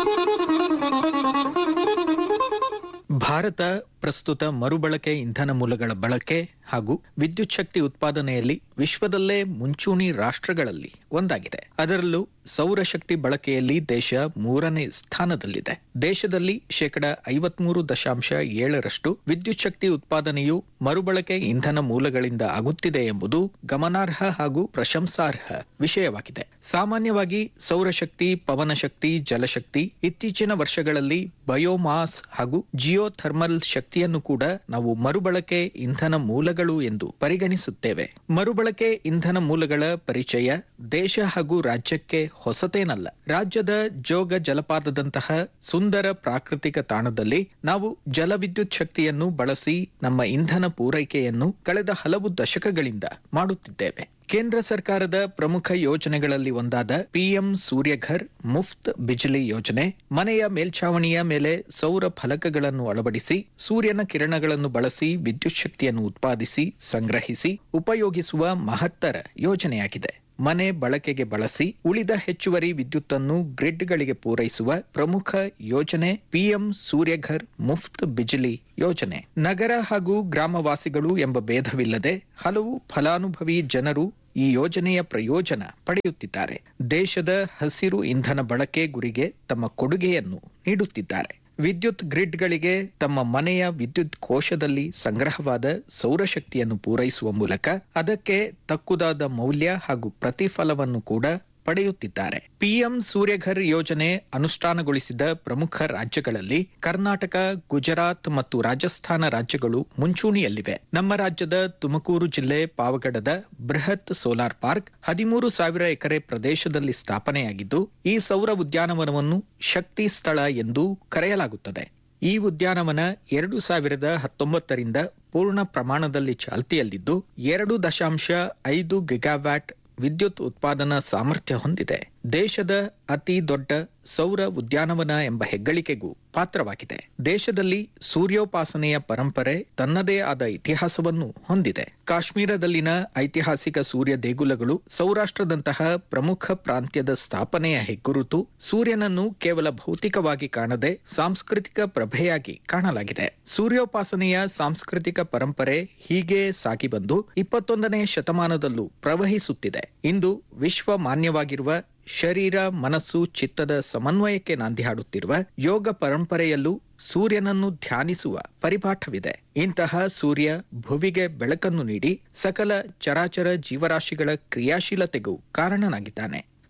Speaker 6: ಭಾರತ ಪ್ರಸ್ತುತ ಮರುಬಳಕೆ ಇಂಧನ ಮೂಲಗಳ ಬಳಕೆ ಹಾಗೂ ವಿದ್ಯುತ್ ಶಕ್ತಿ ಉತ್ಪಾದನೆಯಲ್ಲಿ ವಿಶ್ವದಲ್ಲೇ ಮುಂಚೂಣಿ ರಾಷ್ಟ್ರಗಳಲ್ಲಿ ಒಂದಾಗಿದೆ. ಅದರಲ್ಲೂ ಸೌರಶಕ್ತಿ ಬಳಕೆಯಲ್ಲಿ ದೇಶ ಮೂರನೇ ಸ್ಥಾನದಲ್ಲಿದೆ. ದೇಶದಲ್ಲಿ ಶೇಕಡ ಐವತ್ಮೂರು ದಶಾಂಶ ಏಳರಷ್ಟು ವಿದ್ಯುತ್ ಶಕ್ತಿ ಉತ್ಪಾದನೆಯು ಮರುಬಳಕೆ ಇಂಧನ ಮೂಲಗಳಿಂದ ಆಗುತ್ತಿದೆ ಎಂಬುದು ಗಮನಾರ್ಹ ಹಾಗೂ ಪ್ರಶಂಸಾರ್ಹ ವಿಷಯವಾಗಿದೆ. ಸಾಮಾನ್ಯವಾಗಿ ಸೌರಶಕ್ತಿ, ಪವನಶಕ್ತಿ, ಜಲಶಕ್ತಿ, ಇತ್ತೀಚಿನ ವರ್ಷಗಳಲ್ಲಿ ಬಯೋಮಾಸ್ ಹಾಗೂ ಜಿಯೋಥರ್ಮಲ್ ಶಕ್ತಿಯನ್ನು ಕೂಡ ನಾವು ಮರುಬಳಕೆ ಇಂಧನ ಮೂಲಗಳು ಎಂದು ಪರಿಗಣಿಸುತ್ತೇವೆ. ಮರುಬಳಕೆ ಇಂಧನ ಮೂಲಗಳ ಪರಿಚಯ ದೇಶ ಹಾಗೂ ರಾಜ್ಯಕ್ಕೆ ಹೊಸತೇನಲ್ಲ. ರಾಜ್ಯದ ಜೋಗ ಜಲಪಾತದಂತಹ ಸುಂದರ ಪ್ರಾಕೃತಿಕ ತಾಣದಲ್ಲಿ ನಾವು ಜಲವಿದ್ಯುತ್ ಶಕ್ತಿಯನ್ನು ಬಳಸಿ ನಮ್ಮ ಇಂಧನ ಪೂರೈಕೆಯನ್ನು ಕಳೆದ ಹಲವು ದಶಕಗಳಿಂದ ಮಾಡುತ್ತಿದ್ದೇವೆ. ಕೇಂದ್ರ ಸರ್ಕಾರದ ಪ್ರಮುಖ ಯೋಜನೆಗಳಲ್ಲಿ ಒಂದಾದ ಪಿಎಂ ಸೂರ್ಯಘರ್ ಮುಫ್ತ್ ಬಿಜ್ಲಿ ಯೋಜನೆ ಮನೆಯ ಮೇಲ್ಛಾವಣಿಯ ಮೇಲೆ ಸೌರ ಫಲಕಗಳನ್ನು ಅಳವಡಿಸಿ ಸೂರ್ಯನ ಕಿರಣಗಳನ್ನು ಬಳಸಿ ವಿದ್ಯುತ್ ಶಕ್ತಿಯನ್ನು ಉತ್ಪಾದಿಸಿ ಸಂಗ್ರಹಿಸಿ ಉಪಯೋಗಿಸುವ ಮಹತ್ತರ ಯೋಜನೆಯಾಗಿದೆ. ಮನೆ ಬಳಕೆಗೆ ಬಳಸಿ ಉಳಿದ ಹೆಚ್ಚುವರಿ ವಿದ್ಯುತ್ತನ್ನು ಗ್ರಿಡ್ಗಳಿಗೆ ಪೂರೈಸುವ ಪ್ರಮುಖ ಯೋಜನೆ ಪಿಎಂ ಸೂರ್ಯಘರ್ ಮುಫ್ತ್ ಬಿಜ್ಲಿ ಯೋಜನೆ. ನಗರ ಹಾಗೂ ಗ್ರಾಮವಾಸಿಗಳು ಎಂಬ ಭೇದವಿಲ್ಲದೆ ಹಲವು ಫಲಾನುಭವಿ ಜನರು ಈ ಯೋಜನೆಯ ಪ್ರಯೋಜನ ಪಡೆಯುತ್ತಿದ್ದಾರೆ. ದೇಶದ ಹಸಿರು ಇಂಧನ ಬಳಕೆ ಗುರಿಗೆ ತಮ್ಮ ಕೊಡುಗೆಯನ್ನು ನೀಡುತ್ತಿದ್ದಾರೆ. ವಿದ್ಯುತ್ ಗ್ರಿಡ್ಗಳಿಗೆ ತಮ್ಮ ಮನೆಯ ವಿದ್ಯುತ್ ಕೋಶದಲ್ಲಿ ಸಂಗ್ರಹವಾದ ಸೌರಶಕ್ತಿಯನ್ನು ಪೂರೈಸುವ ಮೂಲಕ ಅದಕ್ಕೆ ತಕ್ಕುದಾದ ಮೌಲ್ಯ ಹಾಗೂ ಪ್ರತಿಫಲವನ್ನು ಕೂಡ ಪಡೆಯುತ್ತಿದ್ದಾರೆ. ಪಿಎಂ ಸೂರ್ಯಘರ್ ಯೋಜನೆ ಅನುಷ್ಠಾನಗೊಳಿಸಿದ ಪ್ರಮುಖ ರಾಜ್ಯಗಳಲ್ಲಿ ಕರ್ನಾಟಕ, ಗುಜರಾತ್ ಮತ್ತು ರಾಜಸ್ಥಾನ ರಾಜ್ಯಗಳು ಮುಂಚೂಣಿಯಲ್ಲಿವೆ. ನಮ್ಮ ರಾಜ್ಯದ ತುಮಕೂರು ಜಿಲ್ಲೆ ಪಾವಗಡದ ಬೃಹತ್ ಸೋಲಾರ್ ಪಾರ್ಕ್ ಹದಿಮೂರು ಸಾವಿರ ಎಕರೆ ಪ್ರದೇಶದಲ್ಲಿ ಸ್ಥಾಪನೆಯಾಗಿದ್ದು, ಈ ಸೌರ ಉದ್ಯಾನವನವನ್ನು ಶಕ್ತಿ ಸ್ಥಳ ಎಂದು ಕರೆಯಲಾಗುತ್ತದೆ. ಈ ಉದ್ಯಾನವನ ಎರಡು ಸಾವಿರದ ಹತ್ತೊಂಬತ್ತರಿಂದ ಪೂರ್ಣ ಪ್ರಮಾಣದಲ್ಲಿ ಚಾಲ್ತಿಯಲ್ಲಿದ್ದು ಎರಡು ದಶಾಂಶ ಐದು ಗಿಗಾವ್ಯಾಟ್ ವಿದ್ಯುತ್ ಉತ್ಪಾದನಾ ಸಾಮರ್ಥ್ಯ ಹೊಂದಿದೆ. ದೇಶದ ಅತಿ ದೊಡ್ಡ ಸೌರ ಉದ್ಯಾನವನ ಎಂಬ ಹೆಗ್ಗಳಿಕೆಗೂ ಪಾತ್ರವಾಗಿದೆ. ದೇಶದಲ್ಲಿ ಸೂರ್ಯೋಪಾಸನೆಯ ಪರಂಪರೆ ತನ್ನದೇ ಆದ ಇತಿಹಾಸವನ್ನು ಹೊಂದಿದೆ. ಕಾಶ್ಮೀರದಲ್ಲಿನ ಐತಿಹಾಸಿಕ ಸೂರ್ಯ ದೇಗುಲಗಳು ಸೌರಾಷ್ಟ್ರದಂತಹ ಪ್ರಮುಖ ಪ್ರಾಂತ್ಯದ ಸ್ಥಾಪನೆಯ ಹೆಗ್ಗುರುತು. ಸೂರ್ಯನನ್ನು ಕೇವಲ ಭೌತಿಕವಾಗಿ ಕಾಣದೆ ಸಾಂಸ್ಕೃತಿಕ ಪ್ರಭೆಯಾಗಿ ಕಾಣಲಾಗಿದೆ. ಸೂರ್ಯೋಪಾಸನೆಯ ಸಾಂಸ್ಕೃತಿಕ ಪರಂಪರೆ ಹೀಗೆ ಸಾಗಿ ಬಂದು ಇಪ್ಪತ್ತೊಂದನೇ ಶತಮಾನದಲ್ಲೂ ಪ್ರವಹಿಸುತ್ತಿದೆ. ಇಂದು ವಿಶ್ವ ಮಾನ್ಯವಾಗಿರುವ ಶರೀರ, ಮನಸ್ಸು, ಚಿತ್ತದ ಸಮನ್ವಯಕ್ಕೆ ನಾಂದಿ ಹಾಡುತ್ತಿರುವ ಯೋಗ ಪರಂಪರೆಯಲ್ಲೂ ಸೂರ್ಯನನ್ನು ಧ್ಯಾನಿಸುವ ಪರಿಪಾಠವಿದೆ. ಇಂತಹ ಸೂರ್ಯ ಭುವಿಗೆ ಬೆಳಕನ್ನು ನೀಡಿ ಸಕಲ ಚರಾಚರ ಜೀವರಾಶಿಗಳ ಕ್ರಿಯಾಶೀಲತೆಗೂ ಕಾರಣನಾಗಿದ್ದಾನೆ.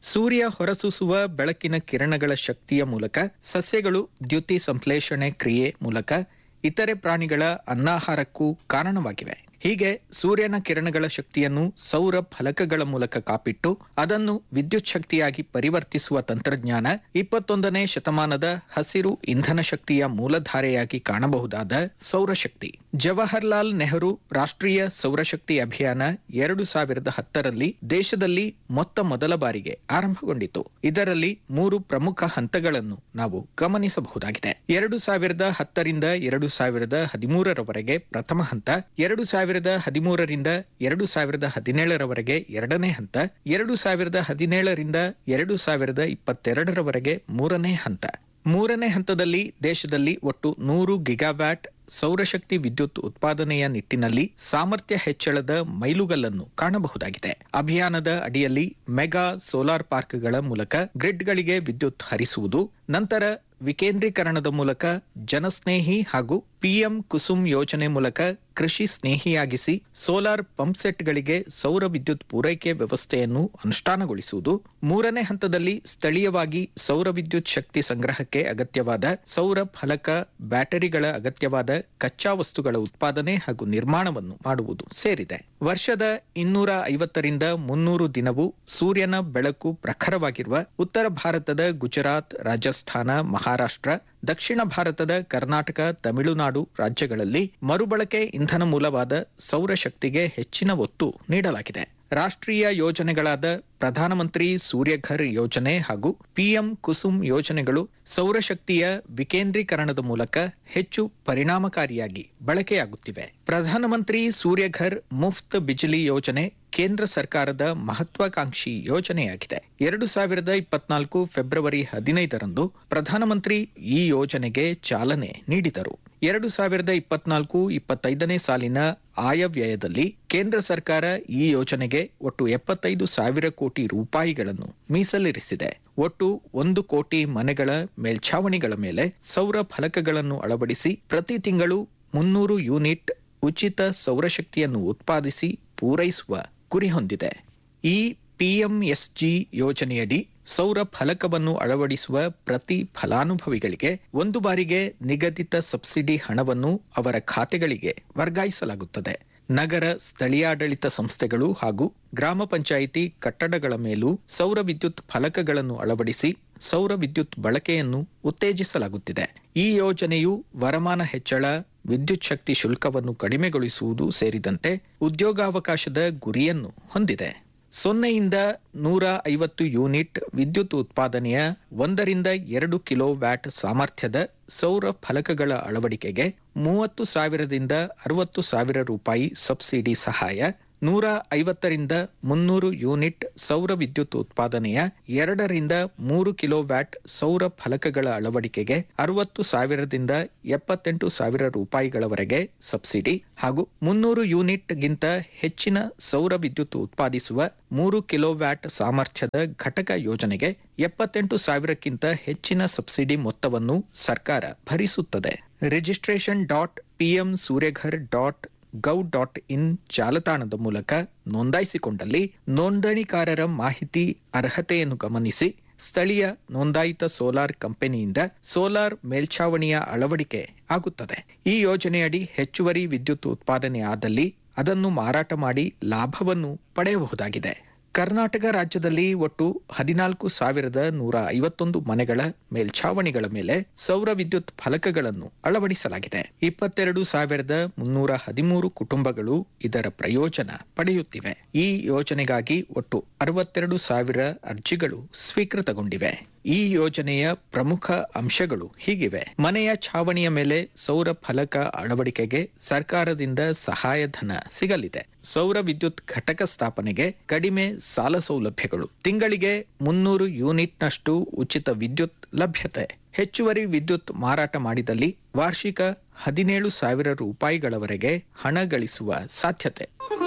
Speaker 6: ಸೂರ್ಯ ಹೊರಸೂಸುವ ಬೆಳಕಿನ ಕಿರಣಗಳ ಶಕ್ತಿಯ ಮೂಲಕ ಸಸ್ಯಗಳು ದ್ಯುತಿ ಸಂಶ್ಲೇಷಣೆ ಕ್ರಿಯೆ ಮೂಲಕ ಇತರೆ ಪ್ರಾಣಿಗಳ ಅನ್ನಾಹಾರಕ್ಕೂ ಕಾರಣವಾಗಿವೆ. ಹೀಗೆ ಸೂರ್ಯನ ಕಿರಣಗಳ ಶಕ್ತಿಯನ್ನು ಸೌರ ಫಲಕಗಳ ಮೂಲಕ ಕಾಪಿಟ್ಟು ಅದನ್ನು ವಿದ್ಯುತ್ ಶಕ್ತಿಯಾಗಿ ಪರಿವರ್ತಿಸುವ ತಂತ್ರಜ್ಞಾನ ಇಪ್ಪತ್ತೊಂದನೇ ಶತಮಾನದ ಹಸಿರು ಇಂಧನ ಶಕ್ತಿಯ ಮೂಲಧಾರೆಯಾಗಿ ಕಾಣಬಹುದಾದ ಸೌರಶಕ್ತಿ. ಜವಾಹರ್ಲಾಲ್ ನೆಹರು ರಾಷ್ಟ್ರೀಯ ಸೌರಶಕ್ತಿ ಅಭಿಯಾನ ಎರಡು ಸಾವಿರದ ಹತ್ತರಲ್ಲಿ ದೇಶದಲ್ಲಿ ಮೊತ್ತ ಮೊದಲ ಬಾರಿಗೆ ಆರಂಭಗೊಂಡಿತು. ಇದರಲ್ಲಿ ಮೂರು ಪ್ರಮುಖ ಹಂತಗಳನ್ನು ನಾವು ಗಮನಿಸಬಹುದಾಗಿದೆ. ಎರಡು ಸಾವಿರದ ಹತ್ತರಿಂದ ಎರಡು ಸಾವಿರದ ಹದಿಮೂರರವರೆಗೆ ಪ್ರಥಮ ಹಂತ, ಎರಡು ಸಾವಿರದ ಹದಿಮೂರರಿಂದ ಎರಡು ಸಾವಿರದ ಹದಿನೇಳರವರೆಗೆ ಎರಡನೇ ಹಂತ, ಎರಡು ಸಾವಿರದ ಹದಿನೇಳರಿಂದ ಎರಡು ಸಾವಿರದ ಇಪ್ಪತ್ತೆರಡರವರೆಗೆ ಮೂರನೇ ಹಂತ. ಮೂರನೇ ಹಂತದಲ್ಲಿ ದೇಶದಲ್ಲಿ ಒಟ್ಟು ನೂರು ಗಿಗಾವ್ಯಾಟ್ ಸೌರಶಕ್ತಿ ವಿದ್ಯುತ್ ಉತ್ಪಾದನೆಯ ನಿಟ್ಟಿನಲ್ಲಿ ಸಾಮರ್ಥ್ಯ ಹೆಚ್ಚಳದ ಮೈಲುಗಲ್ಲನ್ನು ಕಾಣಬಹುದಾಗಿದೆ. ಅಭಿಯಾನದ ಅಡಿಯಲ್ಲಿ ಮೆಗಾ ಸೋಲಾರ್ ಪಾರ್ಕ್ಗಳ ಮೂಲಕ ಗ್ರಿಡ್ಗಳಿಗೆ ವಿದ್ಯುತ್ ಹರಿಸುವುದು, ನಂತರ ವಿಕೇಂದ್ರೀಕರಣದ ಮೂಲಕ ಜನಸ್ನೇಹಿ ಹಾಗೂ ಪಿಎಂ ಕುಸುಮ್ ಯೋಜನೆ ಮೂಲಕ ಕೃಷಿ ಸ್ನೇಹಿಯಾಗಿಸಿ ಸೋಲಾರ್ ಪಂಪ್ಸೆಟ್ಗಳಿಗೆ ಸೌರ ವಿದ್ಯುತ್ ಪೂರೈಕೆ ವ್ಯವಸ್ಥೆಯನ್ನು ಅನುಷ್ಠಾನಗೊಳಿಸುವುದು, ಮೂರನೇ ಹಂತದಲ್ಲಿ ಸ್ಥಳೀಯವಾಗಿ ಸೌರ ವಿದ್ಯುತ್ ಶಕ್ತಿ ಸಂಗ್ರಹಕ್ಕೆ ಅಗತ್ಯವಾದ ಸೌರ ಫಲಕ, ಬ್ಯಾಟರಿಗಳ ಅಗತ್ಯವಾದ ಕಚ್ಚಾ ವಸ್ತುಗಳ ಉತ್ಪಾದನೆ ಹಾಗೂ ನಿರ್ಮಾಣವನ್ನು ಮಾಡುವುದು ಸೇರಿದೆ. ವರ್ಷದ ಇನ್ನೂರ ಐವತ್ತರಿಂದ ಮುನ್ನೂರು ದಿನವೂ ಸೂರ್ಯನ ಬೆಳಕು ಪ್ರಖರವಾಗಿರುವ ಉತ್ತರ ಭಾರತದ ಗುಜರಾತ್, ರಾಜಸ್ಥಾನ, ಮಹಾರಾಷ್ಟ್ರ, ದಕ್ಷಿಣ ಭಾರತದ ಕರ್ನಾಟಕ, ತಮಿಳುನಾಡು ರಾಜ್ಯಗಳಲ್ಲಿ ಮರುಬಳಕೆ ಇಂಧನ ಮೂಲವಾದ ಸೌರಶಕ್ತಿಗೆ ಹೆಚ್ಚಿನ ಒತ್ತು ನೀಡಲಾಗಿದೆ. ರಾಷ್ಟ್ರೀಯ ಯೋಜನೆಗಳಾದ ಪ್ರಧಾನಮಂತ್ರಿ ಸೂರ್ಯಘರ್ ಯೋಜನೆ ಹಾಗೂ ಪಿಎಂ ಕುಸುಮ್ ಯೋಜನೆಗಳು ಸೌರಶಕ್ತಿಯ ವಿಕೇಂದ್ರೀಕರಣದ ಮೂಲಕ ಹೆಚ್ಚು ಪರಿಣಾಮಕಾರಿಯಾಗಿ ಬಳಕೆಯಾಗುತ್ತಿವೆ. ಪ್ರಧಾನಮಂತ್ರಿ ಸೂರ್ಯಘರ್ ಮುಫ್ತ್ ಬಿಜಿಲಿ ಯೋಜನೆ ಕೇಂದ್ರ ಸರ್ಕಾರದ ಮಹತ್ವಾಕಾಂಕ್ಷಿ ಯೋಜನೆಯಾಗಿದೆ. ಎರಡು ಸಾವಿರದ ಇಪ್ಪತ್ನಾಲ್ಕು ಫೆಬ್ರವರಿ ಹದಿನೈದರಂದು ಪ್ರಧಾನಮಂತ್ರಿ ಈ ಯೋಜನೆಗೆ ಚಾಲನೆ ನೀಡಿದರು. ಎರಡು ಸಾವಿರದ ಇಪ್ಪತ್ನಾಲ್ಕು ಇಪ್ಪತ್ತೈದನೇ ಸಾಲಿನ ಆಯವ್ಯಯದಲ್ಲಿ ಕೇಂದ್ರ ಸರ್ಕಾರ ಈ ಯೋಜನೆಗೆ ಒಟ್ಟು ಎಪ್ಪತ್ತೈದು ಸಾವಿರ ಕೋಟಿ ರೂಪಾಯಿಗಳನ್ನು ಮೀಸಲಿರಿಸಿದೆ. ಒಟ್ಟು ಒಂದು ಕೋಟಿ ಮನೆಗಳ ಮೇಲ್ಛಾವಣಿಗಳ ಮೇಲೆ ಸೌರ ಫಲಕಗಳನ್ನು ಅಳವಡಿಸಿ ಪ್ರತಿ ತಿಂಗಳು ಮುನ್ನೂರು ಯೂನಿಟ್ ಉಚಿತ ಸೌರಶಕ್ತಿಯನ್ನು ಉತ್ಪಾದಿಸಿ ಪೂರೈಸುವ ಗುರಿ ಹೊಂದಿದೆ. ಈ ಪಿಎಂಎಸ್ಜಿ ಯೋಜನೆಯಡಿ ಸೌರ ಫಲಕವನ್ನು ಅಳವಡಿಸುವ ಪ್ರತಿ ಫಲಾನುಭವಿಗಳಿಗೆ ಒಂದು ಬಾರಿಗೆ ನಿಗದಿತ ಸಬ್ಸಿಡಿ ಹಣವನ್ನು ಅವರ ಖಾತೆಗಳಿಗೆ ವರ್ಗಾಯಿಸಲಾಗುತ್ತದೆ. ನಗರ ಸ್ಥಳೀಯಾಡಳಿತ ಸಂಸ್ಥೆಗಳು ಹಾಗೂ ಗ್ರಾಮ ಪಂಚಾಯಿತಿ ಕಟ್ಟಡಗಳ ಮೇಲೂ ಸೌರ ವಿದ್ಯುತ್ ಫಲಕಗಳನ್ನು ಅಳವಡಿಸಿ ಸೌರ ವಿದ್ಯುತ್ ಬಳಕೆಯನ್ನು ಉತ್ತೇಜಿಸಲಾಗುತ್ತಿದೆ. ಈ ಯೋಜನೆಯು ವರಮಾನ ಹೆಚ್ಚಳ, ವಿದ್ಯುತ್ ಶಕ್ತಿ ಶುಲ್ಕವನ್ನು ಕಡಿಮೆಗೊಳಿಸುವುದು ಸೇರಿದಂತೆ ಉದ್ಯೋಗಾವಕಾಶದ ಗುರಿಯನ್ನು ಹೊಂದಿದೆ. ಸೊನ್ನೆಯಿಂದ ನೂರ ಐವತ್ತು ಯೂನಿಟ್ ವಿದ್ಯುತ್ ಉತ್ಪಾದನೆಯ ಒಂದರಿಂದ ಎರಡು ಕಿಲೋ ವ್ಯಾಟ್ ಸಾಮರ್ಥ್ಯದ ಸೌರ ಫಲಕಗಳ ಅಳವಡಿಕೆಗೆ ಮೂವತ್ತು ಸಾವಿರದಿಂದ ಅರವತ್ತು ಸಾವಿರ ರೂಪಾಯಿ ಸಬ್ಸಿಡಿ ಸಹಾಯ, ನೂರ ಐವತ್ತರಿಂದ ಮುನ್ನೂರು ಯೂನಿಟ್ ಸೌರ ವಿದ್ಯುತ್ ಉತ್ಪಾದನೆಯ ಎರಡರಿಂದ ಮೂರು ಕಿಲೋ ವ್ಯಾಟ್ ಸೌರ ಫಲಕಗಳ ಅಳವಡಿಕೆಗೆ ಅರವತ್ತು ಸಾವಿರದಿಂದ ಎಪ್ಪತ್ತೆಂಟು ಸಾವಿರ ರೂಪಾಯಿಗಳವರೆಗೆ ಸಬ್ಸಿಡಿ ಹಾಗೂ ಮುನ್ನೂರು ಯೂನಿಟ್ಗಿಂತ ಹೆಚ್ಚಿನ ಸೌರ ವಿದ್ಯುತ್ ಉತ್ಪಾದಿಸುವ ಮೂರು ಕಿಲೋ ವ್ಯಾಟ್ ಸಾಮರ್ಥ್ಯದ ಘಟಕ ಯೋಜನೆಗೆ ಎಪ್ಪತ್ತೆಂಟು ಸಾವಿರಕ್ಕಿಂತ ಹೆಚ್ಚಿನ ಸಬ್ಸಿಡಿ ಮೊತ್ತವನ್ನು ಸರ್ಕಾರ ಭರಿಸುತ್ತದೆ. Registration dot PM Surya Ghar dot gov dot in ಜಾಲತಾಣದ ಮೂಲಕ ನೋಂದಾಯಿಸಿಕೊಂಡಲ್ಲಿ ನೋಂದಣಿಕಾರರ ಮಾಹಿತಿ ಅರ್ಹತೆಯನ್ನು ಗಮನಿಸಿ ಸ್ಥಳೀಯ ನೋಂದಾಯಿತ ಸೋಲಾರ್ ಕಂಪನಿಯಿಂದ ಸೋಲಾರ್ ಮೇಲ್ಛಾವಣಿಯ ಅಳವಡಿಕೆ ಆಗುತ್ತದೆ. ಈ ಯೋಜನೆಯಡಿ ಹೆಚ್ಚುವರಿ ವಿದ್ಯುತ್ ಉತ್ಪಾದನೆ ಆದಲ್ಲಿ ಅದನ್ನು ಮಾರಾಟ ಮಾಡಿ ಲಾಭವನ್ನು ಪಡೆಯಬಹುದಾಗಿದೆ. ಕರ್ನಾಟಕ ರಾಜ್ಯದಲ್ಲಿ ಒಟ್ಟು ಹದಿನಾಲ್ಕು ಸಾವಿರದ ನೂರ ಐವತ್ತೊಂದು ಮನೆಗಳ ಮೇಲ್ಛಾವಣಿಗಳ ಮೇಲೆ ಸೌರ ವಿದ್ಯುತ್ ಫಲಕಗಳನ್ನು ಅಳವಡಿಸಲಾಗಿದೆ. ಇಪ್ಪತ್ತೆರಡು ಸಾವಿರದ ಮುನ್ನೂರ ಹದಿಮೂರು ಕುಟುಂಬಗಳು ಇದರ ಪ್ರಯೋಜನ ಪಡೆಯುತ್ತಿವೆ. ಈ ಯೋಜನೆಗಾಗಿ ಒಟ್ಟು ಅರವತ್ತೆರಡು ಸಾವಿರ ಅರ್ಜಿಗಳು ಸ್ವೀಕೃತಗೊಂಡಿವೆ. ಈ ಯೋಜನೆಯ ಪ್ರಮುಖ ಅಂಶಗಳು ಹೀಗಿವೆ. ಮನೆಯ ಛಾವಣಿಯ ಮೇಲೆ ಸೌರ ಫಲಕ ಅಳವಡಿಕೆಗೆ ಸರ್ಕಾರದಿಂದ ಸಹಾಯಧನ ಸಿಗಲಿದೆ. ಸೌರ ವಿದ್ಯುತ್ ಘಟಕ ಸ್ಥಾಪನೆಗೆ ಕಡಿಮೆ ಸಾಲ ಸೌಲಭ್ಯಗಳು, ತಿಂಗಳಿಗೆ ಮುನ್ನೂರು ಯೂನಿಟ್ನಷ್ಟು ಉಚಿತ ವಿದ್ಯುತ್ ಲಭ್ಯತೆ, ಹೆಚ್ಚುವರಿ ವಿದ್ಯುತ್ ಮಾರಾಟ ಮಾಡಿದಲ್ಲಿ ವಾರ್ಷಿಕ ಹದಿನೇಳು ಸಾವಿರ ರೂಪಾಯಿಗಳವರೆಗೆ ಹಣ ಗಳಿಸುವ ಸಾಧ್ಯತೆ.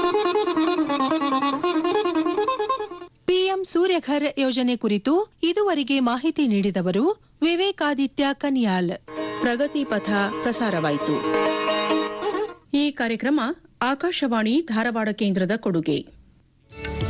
Speaker 5: ಪಿಎಂ ಸೂರ್ಯಘರ್ ಯೋಜನೆ ಕುರಿತು ಇದುವರೆಗೆ ಮಾಹಿತಿ ನೀಡಿದವರು ವಿವೇಕಾದಿತ್ಯ ಕನಿಯಾಲ್.
Speaker 4: ಪ್ರಗತಿ ಪಥ ಪ್ರಸಾರವಾಯಿತು. ಈ ಕಾರ್ಯಕ್ರಮ ಆಕಾಶವಾಣಿ ಧಾರವಾಡ ಕೇಂದ್ರದ ಕೊಡುಗೆ.